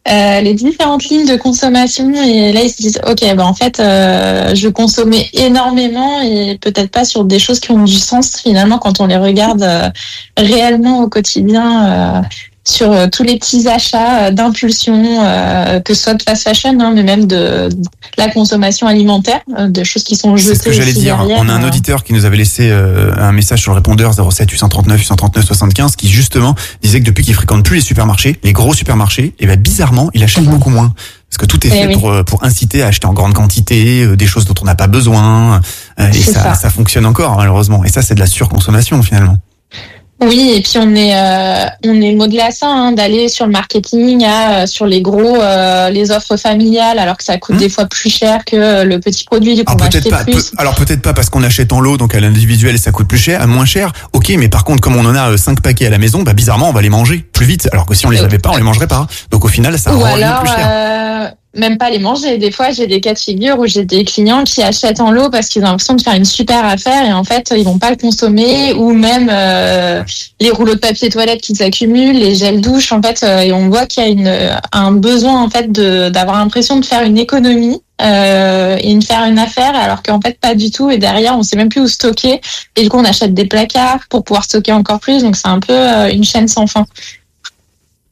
euh, les différentes lignes de consommation et là ils se disent ok ben en fait euh, je consommais énormément et peut-être pas sur des choses qui ont du sens finalement quand on les regarde euh, réellement au quotidien. Euh, sur euh, tous les petits achats euh, d'impulsion, euh, que ce soit de fast fashion, hein, mais même de, de la consommation alimentaire, euh, de choses qui sont jetées. C'est ce que j'allais dire. Derrière, On a un euh... auditeur qui nous avait laissé euh, un message sur le répondeur zéro sept huit cent trente-neuf huit cent trente-neuf soixante-quinze qui justement disait que depuis qu'il fréquente plus les supermarchés, les gros supermarchés, et ben bizarrement, il achète mmh. beaucoup moins. Parce que tout est fait oui, pour, oui. pour inciter à acheter en grande quantité, euh, des choses dont on n'a pas besoin, euh, et ça, ça. ça fonctionne encore malheureusement. Et ça, c'est de la surconsommation finalement. Oui, et puis on est euh, on est modelé à ça, hein, d'aller sur le marketing, à, sur les gros, euh, les offres familiales, alors que ça coûte mmh. des fois plus cher que le petit produit qu'on va acheter pas, plus. Peut, alors peut-être pas parce qu'on achète en lot, donc à l'individuel ça coûte plus cher, à moins cher. Ok, mais par contre comme on en a cinq paquets à la maison, bah bizarrement on va les manger plus vite, alors que si on les avait pas, on les mangerait pas. Donc au final ça revient plus cher. Euh... Même pas les manger. Des fois, j'ai des cas de figure où j'ai des clients qui achètent en lot parce qu'ils ont l'impression de faire une super affaire et en fait, ils vont pas le consommer, ou même euh, les rouleaux de papier toilette qui s'accumulent, les gels douche, en fait, euh, et on voit qu'il y a une, un besoin en fait de d'avoir l'impression de faire une économie euh, et de faire une affaire, alors qu'en fait pas du tout. Et derrière, on sait même plus où stocker. Et du coup, on achète des placards pour pouvoir stocker encore plus. Donc c'est un peu euh, une chaîne sans fin. Sophie ?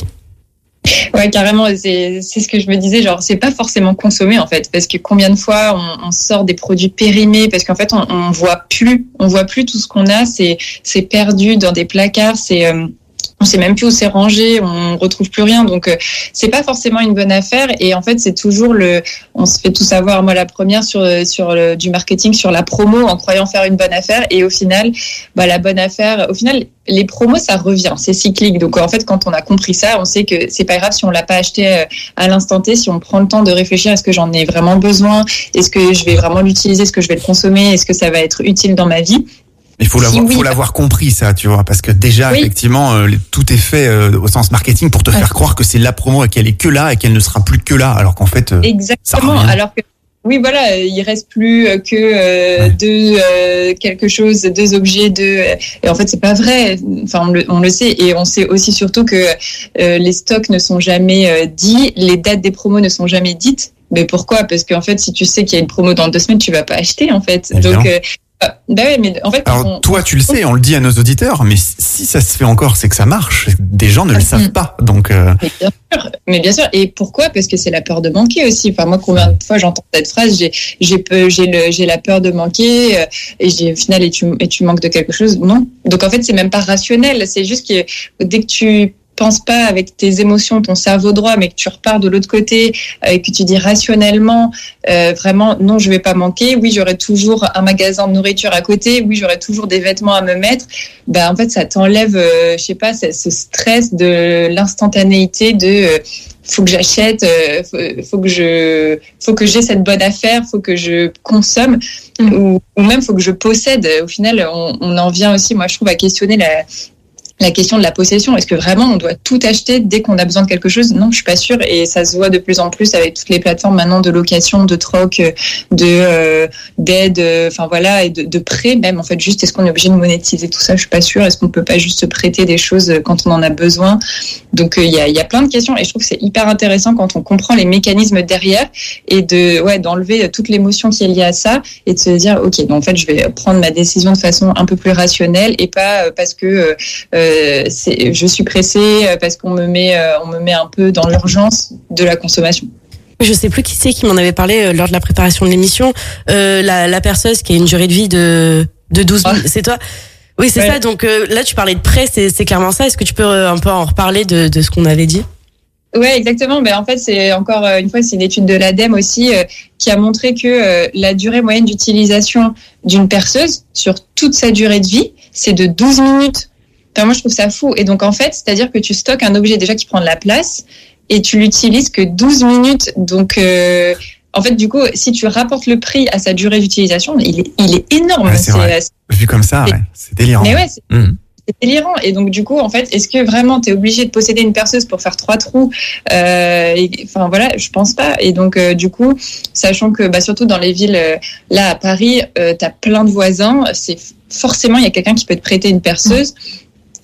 Ouais, carrément, c'est, c'est ce que je me disais, genre, c'est pas forcément consommé, en fait, parce que combien de fois on, on sort des produits périmés, parce qu'en fait, on, on voit plus, on voit plus tout ce qu'on a, c'est, c'est perdu dans des placards, c'est, euh, on sait même plus où c'est rangé, on retrouve plus rien, donc euh, c'est pas forcément une bonne affaire. Et en fait, c'est toujours le, on se fait tout savoir, moi la première sur sur le, du marketing, sur la promo, en croyant faire une bonne affaire, et au final, bah la bonne affaire, au final, les promos ça revient, c'est cyclique. Donc en fait, quand on a compris ça, on sait que c'est pas grave si on l'a pas acheté à l'instant T, si on prend le temps de réfléchir, est-ce que j'en ai vraiment besoin, est-ce que je vais vraiment l'utiliser, est-ce que je vais le consommer, est-ce que ça va être utile dans ma vie. Il faut l'avoir, si oui, faut l'avoir compris ça, tu vois, parce que déjà, oui. effectivement, euh, tout est fait euh, au sens marketing pour te ouais. faire croire que c'est la promo et qu'elle est que là et qu'elle ne sera plus que là, alors qu'en fait, euh, exactement. Alors que oui, voilà, il reste plus que euh, ouais. deux euh, quelque chose, deux objets, deux. Et en fait, c'est pas vrai. Enfin, on le, on le sait, et on sait aussi surtout que euh, les stocks ne sont jamais euh, dits, les dates des promos ne sont jamais dites. Mais pourquoi ? Parce qu'en fait, si tu sais qu'il y a une promo dans deux semaines, tu vas pas acheter, en fait. Évidemment. Donc euh, bah ouais, mais en fait, alors on, toi, tu le sais, on le dit à nos auditeurs, mais si ça se fait encore, c'est que ça marche. Des gens ne le savent pas, donc. Euh... Mais bien sûr, mais bien sûr. Et pourquoi ? Parce que c'est la peur de manquer aussi. Enfin, moi, combien de fois j'entends cette phrase ? J'ai, j'ai, peu, j'ai le, j'ai la peur de manquer. Euh, et j'ai, au final, et tu, et tu manques de quelque chose ? Non. Donc en fait, c'est même pas rationnel. C'est juste que dès que tu pense pas avec tes émotions, ton cerveau droit, mais que tu repars de l'autre côté euh, et que tu dis rationnellement, euh, vraiment, non, je vais pas manquer. Oui, j'aurai toujours un magasin de nourriture à côté. Oui, j'aurai toujours des vêtements à me mettre. Ben, en fait, ça t'enlève, euh, je sais pas, ce, ce stress de l'instantanéité de euh, faut que j'achète, euh, faut, faut que je, faut que j'ai cette bonne affaire, faut que je consomme, mmh. ou, ou même faut que je possède. Au final, on, on en vient aussi, moi, je trouve, à questionner la La question de la possession. Est-ce que vraiment on doit tout acheter dès qu'on a besoin de quelque chose ? Non, je suis pas sûre, et ça se voit de plus en plus avec toutes les plateformes maintenant de location, de troc, de euh, d'aide, enfin voilà, et de, de prêt même. En fait, juste est-ce qu'on est obligé de monétiser tout ça ? Je suis pas sûre. Est-ce qu'on peut pas juste prêter des choses quand on en a besoin ? Donc il euh, y a il y a plein de questions, et je trouve que c'est hyper intéressant quand on comprend les mécanismes derrière, et de ouais d'enlever toute l'émotion qui est liée à ça, et de se dire ok, donc en fait je vais prendre ma décision de façon un peu plus rationnelle, et pas parce que euh, C'est, je suis pressée parce qu'on me met, on me met un peu dans l'urgence de la consommation. Je sais plus qui c'est qui m'en avait parlé lors de la préparation de l'émission. Euh, la, la perceuse qui a une durée de vie de, de douze minutes. C'est toi? Oui, c'est ouais. ça. Donc euh, là, tu parlais de prêt, c'est, c'est clairement ça. Est-ce que tu peux un peu en reparler de, de ce qu'on avait dit? Ouais, exactement. Ben en fait, c'est encore une fois, c'est une étude de l'ADEME aussi euh, qui a montré que euh, la durée moyenne d'utilisation d'une perceuse sur toute sa durée de vie, c'est de douze minutes. Enfin, moi, je trouve ça fou. Et donc, en fait, c'est-à-dire que tu stockes un objet déjà qui prend de la place et tu l'utilises que douze minutes. Donc, euh, en fait, du coup, si tu rapportes le prix à sa durée d'utilisation, il est, il est énorme. Ouais, c'est vrai. C'est... Vu comme ça, ouais. C'est délirant. Mais ouais, c'est... Mmh. C'est délirant. Et donc, du coup, en fait, est-ce que vraiment tu es obligé de posséder une perceuse pour faire trois trous ? euh, et, Enfin, voilà, je pense pas. Et donc, euh, du coup, sachant que, bah, surtout dans les villes, euh, là, à Paris, euh, tu as plein de voisins, c'est forcément, il y a quelqu'un qui peut te prêter une perceuse.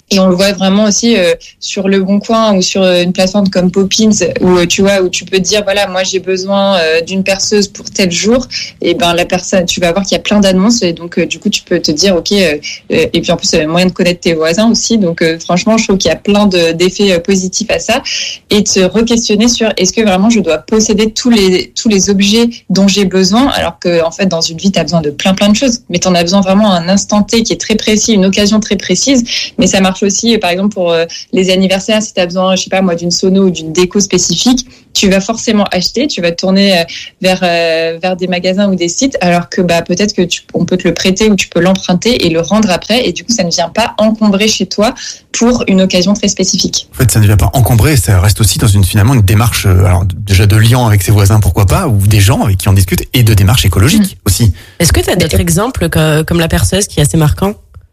Et on le voit vraiment aussi euh, sur Le Bon Coin ou sur euh, une plateforme comme Poppins où euh, tu vois où tu peux te dire voilà moi j'ai besoin euh, d'une perceuse pour tel jour et ben la personne tu vas voir qu'il y a plein d'annonces et donc euh, du coup tu peux te dire ok euh, euh, et puis en plus il y a moyen de connaître tes voisins aussi donc euh, franchement je trouve qu'il y a plein de, d'effets euh, positifs à ça et de se re-questionner sur est-ce que vraiment je dois posséder tous les tous les objets dont j'ai besoin alors que en fait dans une vie tu as besoin de plein plein de choses mais tu en as besoin vraiment à un instant T qui est très précis une occasion très précise mais ça marche aussi, par exemple, pour euh, les anniversaires, si tu as besoin, je sais pas moi, d'une sono ou d'une déco spécifique, tu vas forcément acheter, tu vas te tourner euh, vers euh, vers des magasins ou des sites, alors que bah peut-être que tu, on peut te le prêter ou tu peux l'emprunter et le rendre après, et du coup ça ne vient pas encombrer chez toi pour une occasion très spécifique. En fait, ça ne vient pas encombrer, ça reste aussi dans une finalement une démarche, euh, alors déjà de lien avec ses voisins, pourquoi pas, ou des gens avec qui on discute, et de démarche écologique mmh. aussi. Est-ce que tu as d'autres exemples comme, comme la perceuse qui est assez marquant?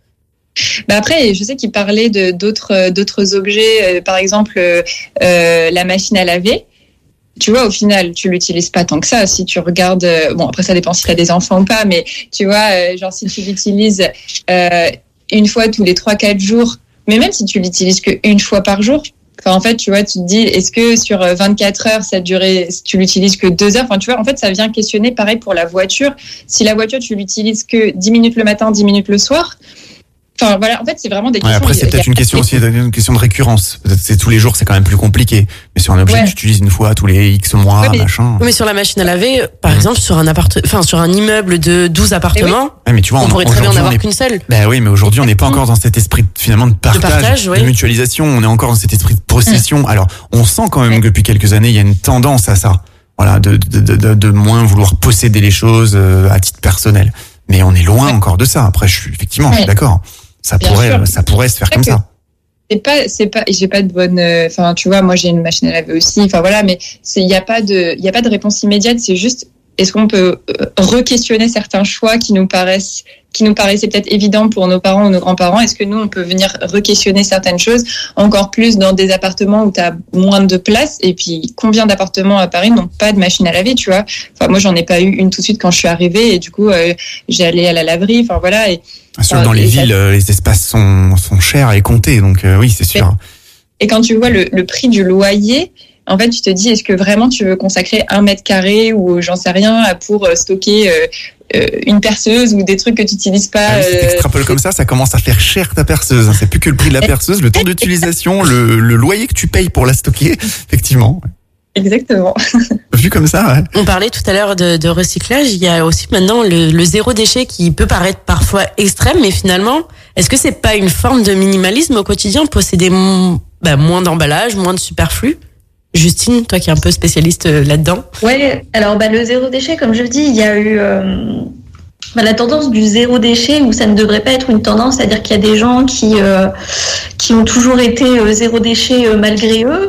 Bah après, je sais qu'il parlait de d'autres d'autres objets, euh, par exemple euh, euh, la machine à laver. Tu vois, au final, tu l'utilises pas tant que ça. Si tu regardes, euh, bon après ça dépend si tu as des enfants ou pas, mais tu vois, euh, genre si tu l'utilises euh, une fois tous les trois quatre jours, mais même si tu l'utilises qu'une fois par jour. Enfin, en fait, tu vois, tu te dis, est-ce que sur vingt-quatre heures, ça durait, si tu l'utilises que deux heures, enfin, tu vois, en fait, ça vient questionner pareil pour la voiture. Si la voiture, tu l'utilises que dix minutes le matin, dix minutes le soir. Enfin, voilà, en fait, c'est vraiment des questions. Ouais, après, c'est peut-être une question aussi, une question de récurrence. Peut-être c'est tous les jours, c'est quand même plus compliqué. Mais sur un objet ouais. que tu utilises une fois tous les X mois, ouais, mais, machin. Mais sur la machine à laver, par mmh. exemple, sur un appart, enfin, sur un immeuble de douze appartements. Ouais, mais tu vois, on, on pourrait très bien en avoir est... qu'une seule. Ben oui, mais aujourd'hui, on n'est pas encore dans cet esprit, finalement, de partage, de, partage, ouais. de mutualisation. On est encore dans cet esprit de possession. Mmh. Alors, on sent quand même ouais. que depuis quelques années, il y a une tendance à ça. Voilà, de, de, de, de, de moins vouloir posséder les choses euh, à titre personnel. Mais on est loin ouais. encore de ça. Après, je suis, effectivement, ouais. je suis d'accord. Ça Bien pourrait, sûr. ça pourrait se faire comme ça. C'est pas, c'est pas, j'ai pas de bonne, enfin, euh, tu vois, moi j'ai une machine à laver aussi, enfin voilà, mais c'est, il y a pas de, il y a pas de réponse immédiate, c'est juste, est-ce qu'on peut euh, re-questionner certains choix qui nous paraissent, qui nous paraissaient peut-être évidents pour nos parents ou nos grands-parents, est-ce que nous on peut venir re-questionner certaines choses, encore plus dans des appartements où tu as moins de place, et puis combien d'appartements à Paris n'ont pas de machine à laver, tu vois? Enfin, moi j'en ai pas eu une tout de suite quand je suis arrivée, et du coup euh, j'ai allé à la laverie, enfin voilà, et Sûr, dans les villes, ça... les espaces sont, sont chers et comptés, donc euh, oui, c'est sûr. Et quand tu vois le, le prix du loyer, en fait, tu te dis, est-ce que vraiment tu veux consacrer un mètre carré ou j'en sais rien pour stocker euh, euh, une perceuse ou des trucs que tu n'utilises pas ah oui, Si tu extrapoles euh... comme ça, ça commence à faire cher ta perceuse. C'est plus que le prix de la perceuse, le temps d'utilisation, le, le loyer que tu payes pour la stocker, effectivement. Exactement. Vu comme ça, ouais. On parlait tout à l'heure de, de recyclage. Il y a aussi maintenant le, le zéro déchet qui peut paraître parfois extrême, mais finalement, est-ce que c'est pas une forme de minimalisme au quotidien, posséder m- bah, moins d'emballage, moins de superflu? Justine, toi qui es un peu spécialiste là-dedans. Ouais. Alors bah le zéro déchet, comme je dis, il y a eu. Euh... Bah, la tendance du zéro déchet, où ça ne devrait pas être une tendance, c'est-à-dire qu'il y a des gens qui euh, qui ont toujours été euh, zéro déchet euh, malgré eux,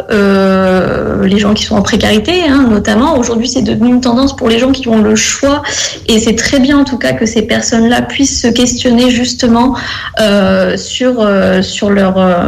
euh, les gens qui sont en précarité, hein, notamment. Aujourd'hui, c'est devenu une tendance pour les gens qui ont le choix, et c'est très bien en tout cas que ces personnes-là puissent se questionner justement euh, sur euh, sur leur euh,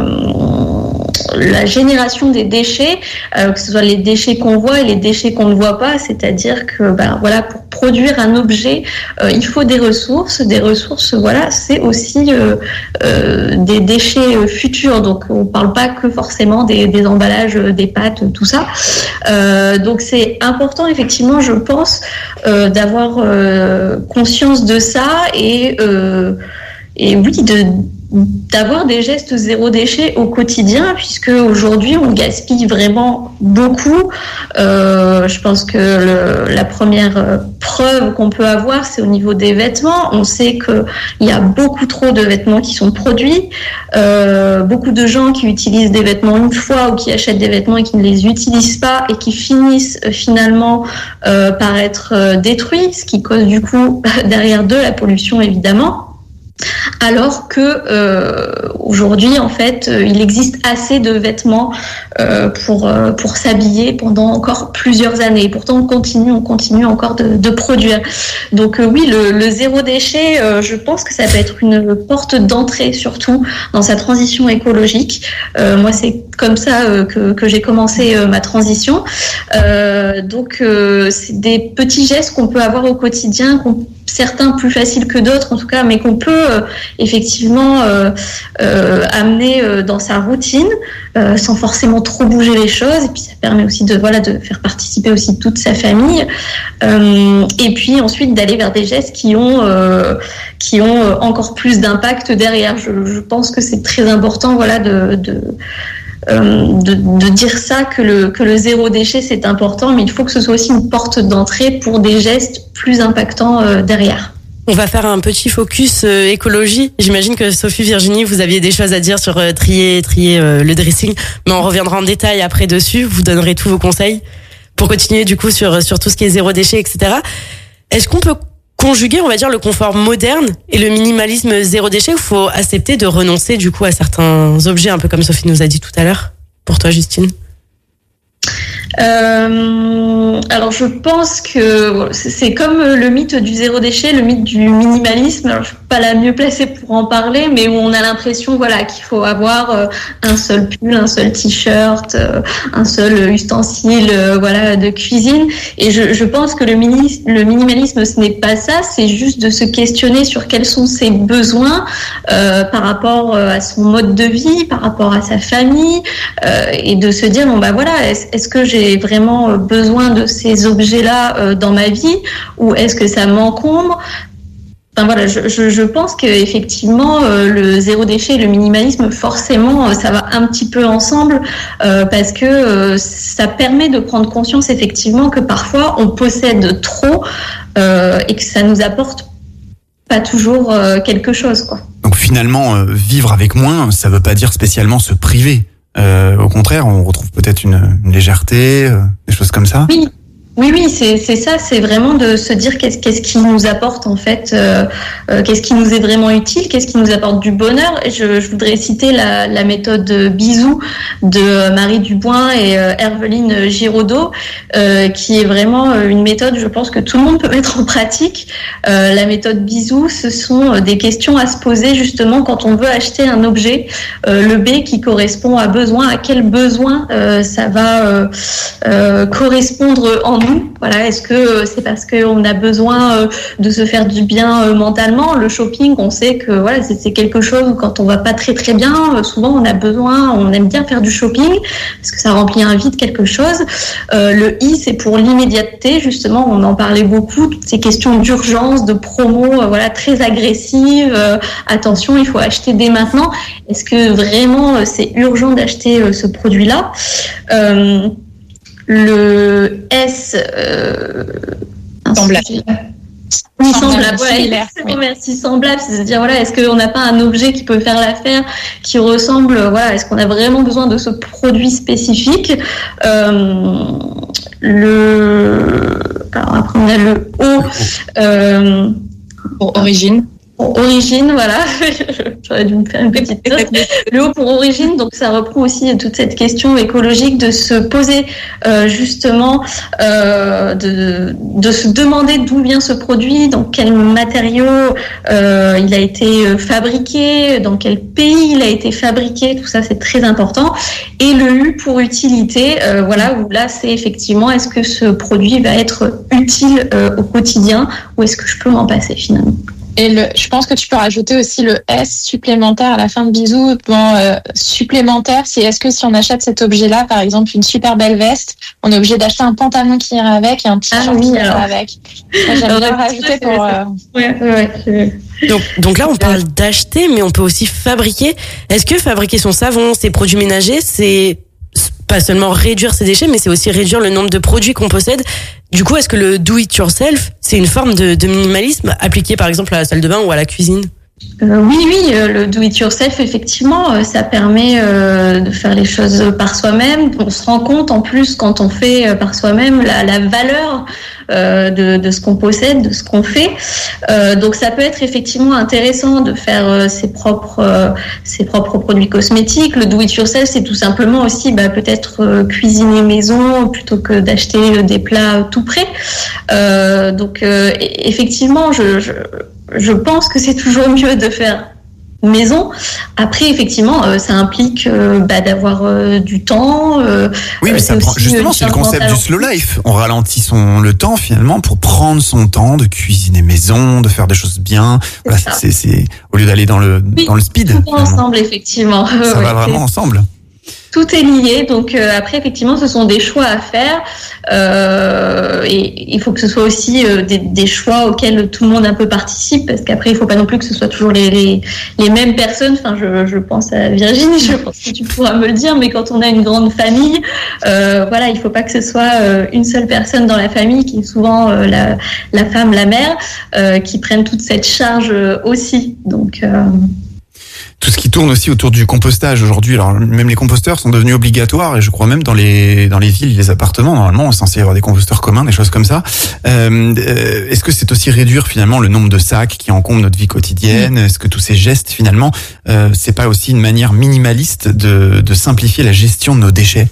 la génération des déchets, euh, que ce soit les déchets qu'on voit et les déchets qu'on ne voit pas, c'est-à-dire que ben voilà, pour produire un objet, euh, il faut des ressources, des ressources, voilà, c'est aussi euh, euh, des déchets futurs, donc on ne parle pas que forcément des, des emballages, des pâtes, tout ça. Euh, donc c'est important effectivement, je pense, euh, d'avoir euh, conscience de ça et euh, et oui de d'avoir des gestes zéro déchet au quotidien, puisque aujourd'hui on gaspille vraiment beaucoup. Euh, je pense que le, la première preuve qu'on peut avoir, c'est au niveau des vêtements. On sait que il y a beaucoup trop de vêtements qui sont produits, euh, beaucoup de gens qui utilisent des vêtements une fois ou qui achètent des vêtements et qui ne les utilisent pas et qui finissent finalement euh, par être euh, détruits, ce qui cause du coup derrière d'eux la pollution évidemment. Alors que euh, aujourd'hui, en fait, euh, il existe assez de vêtements euh, pour euh, pour s'habiller pendant encore plusieurs années. Et pourtant, on continue, on continue encore de, de produire. Donc euh, oui, le, le zéro déchet, euh, je pense que ça peut être une porte d'entrée, surtout dans sa transition écologique. Euh, moi, c'est comme ça euh, que que j'ai commencé euh, ma transition. Euh, donc, euh, c'est des petits gestes qu'on peut avoir au quotidien, qu'on certains plus faciles que d'autres, en tout cas, mais qu'on peut euh, effectivement euh, euh, amener euh, dans sa routine euh, sans forcément trop bouger les choses. Et puis ça permet aussi de voilà de faire participer aussi toute sa famille. Euh, et puis ensuite d'aller vers des gestes qui ont euh, qui ont encore plus d'impact derrière. Je, je pense que c'est très important voilà de, de De, de dire ça, que le, que le zéro déchet c'est important, mais il faut que ce soit aussi une porte d'entrée pour des gestes plus impactants euh, derrière. On va faire un petit focus euh, écologie. J'imagine que Sophie, Virginie, vous aviez des choses à dire sur euh, trier, trier euh, le dressing, mais on reviendra en détail après dessus. Vous donnerez tous vos conseils pour continuer du coup sur, sur tout ce qui est zéro déchet, et cetera. Est-ce qu'on peut conjuguer, on va dire, le confort moderne et le minimalisme zéro déchet, ou faut accepter de renoncer du coup à certains objets, un peu comme Sophie nous a dit tout à l'heure? Pour toi, Justine? Euh, alors je pense que c'est comme le mythe du zéro déchet, le mythe du minimalisme. Alors, je suis pas la mieux placée pour en parler, mais où on a l'impression voilà qu'il faut avoir un seul pull, un seul t-shirt, un seul ustensile voilà de cuisine. Et je, je pense que le, mini, le minimalisme ce n'est pas ça, c'est juste de se questionner sur quels sont ses besoins euh, par rapport à son mode de vie, par rapport à sa famille, euh, et de se dire bon bah voilà, est-ce, est-ce que j'ai vraiment besoin de ces objets-là dans ma vie, ou est-ce que ça m'encombre? Enfin, voilà, je, je, je pense qu'effectivement, euh, le zéro déchet et le minimalisme, forcément, ça va un petit peu ensemble euh, parce que euh, ça permet de prendre conscience effectivement que parfois on possède trop euh, et que ça nous apporte pas toujours euh, quelque chose, quoi. Donc finalement, euh, vivre avec moins, ça veut pas dire spécialement se priver. Euh, au contraire, on retrouve peut-être une, une légèreté, euh, des choses comme ça. Oui. Oui, oui, c'est, c'est ça, c'est vraiment de se dire qu'est-ce, qu'est-ce qui nous apporte en fait, euh, euh, qu'est-ce qui nous est vraiment utile, qu'est-ce qui nous apporte du bonheur. Et je, je voudrais citer la, la méthode Bisou de Marie Dubois et euh, Herveline Giraudot, euh, qui est vraiment une méthode, je pense que tout le monde peut mettre en pratique. Euh, la méthode Bisou, ce sont des questions à se poser justement quand on veut acheter un objet. Euh, le B qui correspond à besoin, à quel besoin euh, ça va euh, euh, correspondre en nous. Voilà, est-ce que c'est parce qu'on a besoin de se faire du bien mentalement? Le shopping, on sait que voilà, c'est, c'est quelque chose où quand on va pas très très bien, souvent on a besoin, on aime bien faire du shopping parce que ça remplit un vide, quelque chose. Euh, le I, c'est pour l'immédiateté, justement, on en parlait beaucoup, toutes ces questions d'urgence, de promo, euh, voilà, très agressives. Euh, attention, il faut acheter dès maintenant. Est-ce que vraiment euh, c'est urgent d'acheter euh, ce produit-là? euh, Le S, euh, semblable. Oui, semblable. Voilà, oui. Merci, semblable. C'est-à-dire, voilà, est-ce qu'on n'a pas un objet qui peut faire l'affaire, qui ressemble, voilà, est-ce qu'on a vraiment besoin de ce produit spécifique? euh, Le, alors après on a le O, euh, pour origine. Pour origine, voilà, j'aurais dû me faire une petite note. Le O pour origine, donc ça reprend aussi toute cette question écologique de se poser euh, justement, euh, de, de se demander d'où vient ce produit, dans quel matériau euh, il a été fabriqué, dans quel pays il a été fabriqué, tout ça c'est très important. Et le U pour utilité, euh, voilà, où là c'est effectivement, est-ce que ce produit va être utile euh, au quotidien, ou est-ce que je peux m'en passer finalement? Et le, je pense que tu peux rajouter aussi le S supplémentaire à la fin de Bisou. Bon, euh, supplémentaire, c'est est-ce que si on achète cet objet-là, par exemple une super belle veste, on est obligé d'acheter un pantalon qui ira avec et un t-shirt ah, oui, qui ira avec. Moi, j'aime bien rajouter pour. Euh... Ouais, ouais. Donc, donc là, on parle d'acheter, mais on peut aussi fabriquer. Est-ce que fabriquer son savon, ses produits ménagers, c'est pas seulement réduire ses déchets, mais c'est aussi réduire le nombre de produits qu'on possède? Du coup, est-ce que le do-it-yourself, c'est une forme de, de minimalisme appliqué par exemple à la salle de bain ou à la cuisine? Euh, oui, oui, euh, le do-it-yourself, effectivement, euh, ça permet euh, de faire les choses par soi-même. On se rend compte, en plus, quand on fait euh, par soi-même, la, la valeur euh, de, de ce qu'on possède, de ce qu'on fait. Euh, donc, ça peut être effectivement intéressant de faire euh, ses propres, euh, ses propres produits cosmétiques. Le do-it-yourself, c'est tout simplement aussi bah, peut-être euh, cuisiner maison plutôt que d'acheter des plats tout prêts. Euh, donc, euh, effectivement, je... je Je pense que c'est toujours mieux de faire maison. Après, effectivement, euh, ça implique euh, bah, d'avoir euh, du temps. Euh, oui, mais ça prend, justement, c'est le concept du slow life. On ralentit son le temps finalement pour prendre son temps de cuisiner maison, de faire des choses bien. C'est voilà, c'est, c'est au lieu d'aller dans le oui, dans le speed. Tout ensemble, effectivement. Ça ouais, va vraiment ensemble. Tout est lié, donc euh, après effectivement ce sont des choix à faire euh, et il faut que ce soit aussi euh, des, des choix auxquels tout le monde un peu participe parce qu'après il faut pas non plus que ce soit toujours les, les, les mêmes personnes. Enfin je, je pense à Virginie, je pense que tu pourras me le dire, mais quand on a une grande famille, euh, voilà il faut pas que ce soit euh, une seule personne dans la famille qui est souvent euh, la, la femme, la mère, euh, qui prennent toute cette charge euh, aussi. Donc euh, tout ce qui tourne aussi autour du compostage aujourd'hui. Alors même les composteurs sont devenus obligatoires et je crois même dans les dans les villes, les appartements normalement on est censé y avoir des composteurs communs, des choses comme ça. Euh, euh, est-ce que c'est aussi réduire finalement le nombre de sacs qui encombrent notre vie quotidienne? Est-ce que tous ces gestes finalement euh, c'est pas aussi une manière minimaliste de de simplifier la gestion de nos déchets?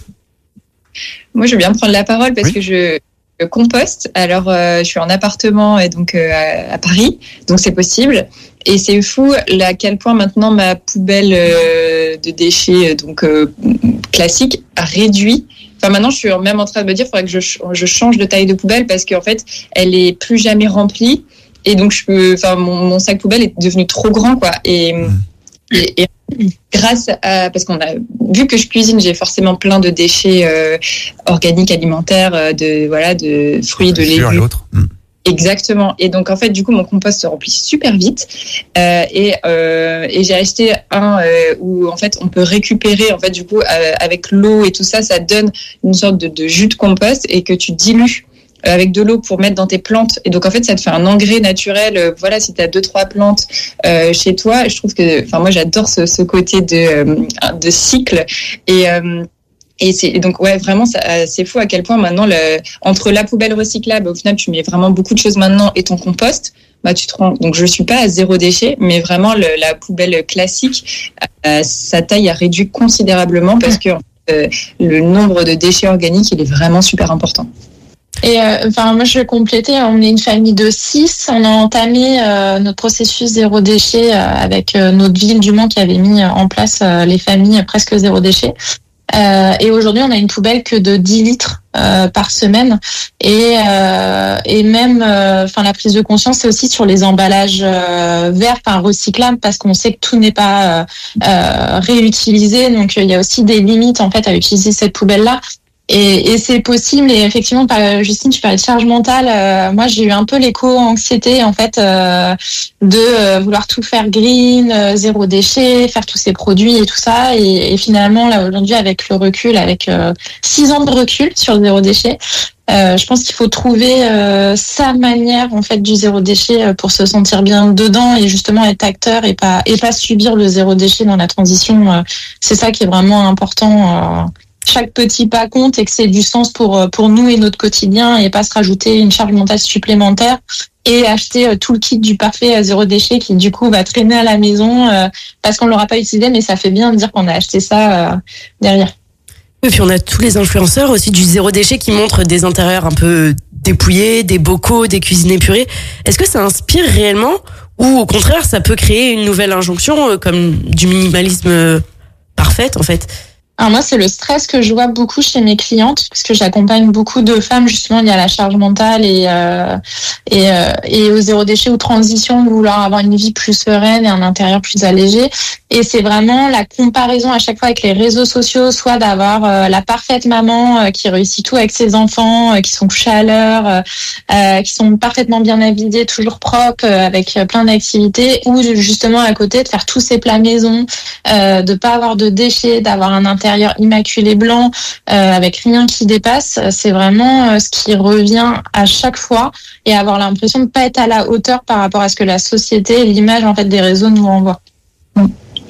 Moi je veux bien prendre la parole parce oui. que je Je composte. Alors, euh, je suis en appartement et donc euh, à, à Paris, donc c'est possible. Et c'est fou là, à quel point maintenant ma poubelle euh, de déchets donc euh, classique a réduit. Enfin, maintenant, je suis même en train de me dire, il faudrait que je, je change de taille de poubelle parce qu'en fait, elle est plus jamais remplie. Et donc, je peux, enfin, mon, mon sac poubelle est devenu trop grand, quoi. Et, mmh. et, et grâce à, parce qu'on a vu que je cuisine, j'ai forcément plein de déchets euh, organiques, alimentaires, euh, de voilà, de fruits, de légumes. Mmh. Exactement. Et donc en fait, du coup, mon compost se remplit super vite. Euh, et, euh, et j'ai acheté un euh, où en fait on peut récupérer en fait du coup euh, avec l'eau et tout ça, ça donne une sorte de, de jus de compost et que tu dilues avec de l'eau pour mettre dans tes plantes. Et donc, en fait, ça te fait un engrais naturel. Euh, voilà, si tu as deux, trois plantes euh, chez toi, je trouve que, enfin, moi, j'adore ce, ce côté de, euh, de cycle. Et, euh, et, c'est, et donc, ouais, vraiment, ça, c'est fou à quel point maintenant, le, entre la poubelle recyclable, au final, tu mets vraiment beaucoup de choses maintenant et ton compost, bah, tu te rends. Donc, je suis pas à zéro déchet, mais vraiment, le, la poubelle classique, euh, sa taille a réduit considérablement parce que euh, le nombre de déchets organiques, il est vraiment super important. Et euh, enfin, moi, je vais compléter. On est une famille de six. On a entamé euh, notre processus zéro déchet euh, avec euh, notre ville du Mans qui avait mis en place euh, les familles presque zéro déchet. Euh, et aujourd'hui, on a une poubelle que de dix litres euh, par semaine. Et, euh, et même, enfin, euh, la prise de conscience, c'est aussi sur les emballages euh, verts, enfin recyclables, parce qu'on sait que tout n'est pas euh, euh, réutilisé. Donc, il y a aussi des limites en fait à utiliser cette poubelle-là. Et, et c'est possible. Et effectivement, Justine, tu parlais de charge mentale. Euh, moi, j'ai eu un peu l'éco-anxiété en fait euh, de euh, vouloir tout faire green, euh, zéro déchet, faire tous ces produits et tout ça. Et, et finalement, là aujourd'hui, avec le recul, avec euh, six ans de recul sur le zéro déchet, euh, je pense qu'il faut trouver euh, sa manière en fait du zéro déchet pour se sentir bien dedans et justement être acteur et pas et pas subir le zéro déchet dans la transition. Euh, c'est ça qui est vraiment important. Euh, chaque petit pas compte et que c'est du sens pour pour nous et notre quotidien et pas se rajouter une charge mentale supplémentaire et acheter tout le kit du parfait zéro déchet qui du coup va traîner à la maison euh, parce qu'on l'aura pas utilisé, mais ça fait bien de dire qu'on a acheté ça euh, derrière. Et puis on a tous les influenceurs aussi du zéro déchet qui montrent des intérieurs un peu dépouillés, des bocaux, des cuisines épurées. Est-ce que ça inspire réellement ou au contraire ça peut créer une nouvelle injonction euh, comme du minimalisme parfait en fait? Alors moi, c'est le stress que je vois beaucoup chez mes clientes, parce que j'accompagne beaucoup de femmes justement liées à la charge mentale et euh, et, euh, et au zéro déchet ou transition, de vouloir avoir une vie plus sereine et un intérieur plus allégé. Et c'est vraiment la comparaison à chaque fois avec les réseaux sociaux, soit d'avoir euh, la parfaite maman euh, qui réussit tout avec ses enfants, euh, qui sont couchés à l'heure, euh, euh, qui sont parfaitement bien habillés, toujours propres, euh, avec plein d'activités, ou justement à côté de faire tous ses plats maison, euh, de pas avoir de déchets, d'avoir un intérieur immaculé blanc euh, avec rien qui dépasse. C'est vraiment euh, ce qui revient à chaque fois et avoir l'impression de pas être à la hauteur par rapport à ce que la société et l'image en fait des réseaux nous renvoient. Mm.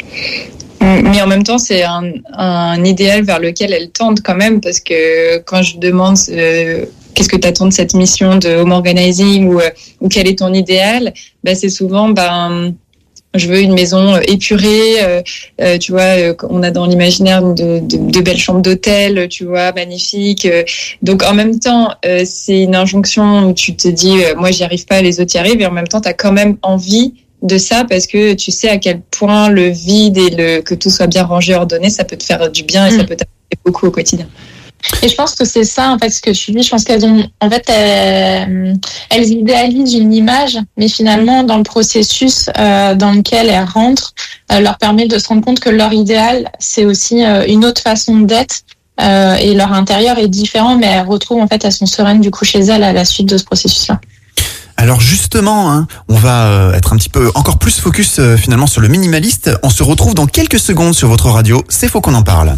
Mais en même temps, c'est un, un idéal vers lequel elles tendent quand même, parce que quand je demande euh, qu'est-ce que tu attends de cette mission de home organizing ou, ou quel est ton idéal, ben c'est souvent ben je veux une maison épurée, euh, euh, tu vois, euh, on a dans l'imaginaire de, de, de belles chambres d'hôtel, tu vois, magnifiques. Euh, donc en même temps, euh, c'est une injonction où tu te dis, euh, moi j'y arrive pas, les autres y arrivent, et en même temps, tu as quand même envie de ça parce que tu sais à quel point le vide et le que tout soit bien rangé, ordonné, ça peut te faire du bien et mmh. ça peut t'apporter beaucoup au quotidien. Et je pense que c'est ça, en fait, ce que tu dis. Je pense qu'elles ont, en fait, elles, elles idéalisent une image, mais finalement, dans le processus euh, dans lequel elles rentrent, euh, leur permet de se rendre compte que leur idéal, c'est aussi euh, une autre façon d'être. Euh, et leur intérieur est différent, mais elles retrouvent, en fait, elles sont sereines du coup chez elles à la suite de ce processus-là. Alors justement, hein, on va euh, être un petit peu encore plus focus euh, finalement sur le minimaliste. On se retrouve dans quelques secondes sur votre radio. C'est Faut qu'on en parle.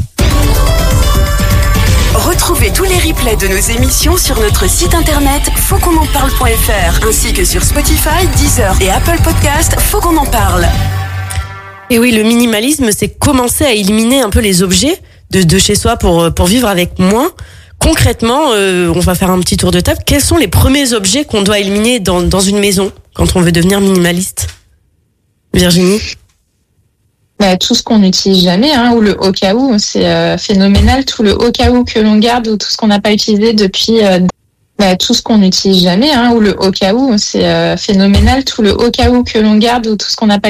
Retrouvez tous les replays de nos émissions sur notre site internet faut qu'on en parle point f r ainsi que sur Spotify, Deezer et Apple Podcast. Faut qu'on en parle. Et oui, le minimalisme, c'est commencer à éliminer un peu les objets de, de chez soi pour, pour vivre avec moins. Concrètement, euh, on va faire un petit tour de table. Quels sont les premiers objets qu'on doit éliminer dans, dans une maison quand on veut devenir minimaliste? Virginie? Bah, tout ce qu'on n'utilise jamais, hein, ou le au cas où, c'est euh, phénoménal. Tout le au cas où que l'on garde ou tout ce qu'on n'a pas utilisé depuis, euh, bah, tout ce qu'on n'utilise jamais, hein, ou le au cas où, c'est euh, phénoménal. Tout le au cas où que l'on garde ou tout ce qu'on n'a pas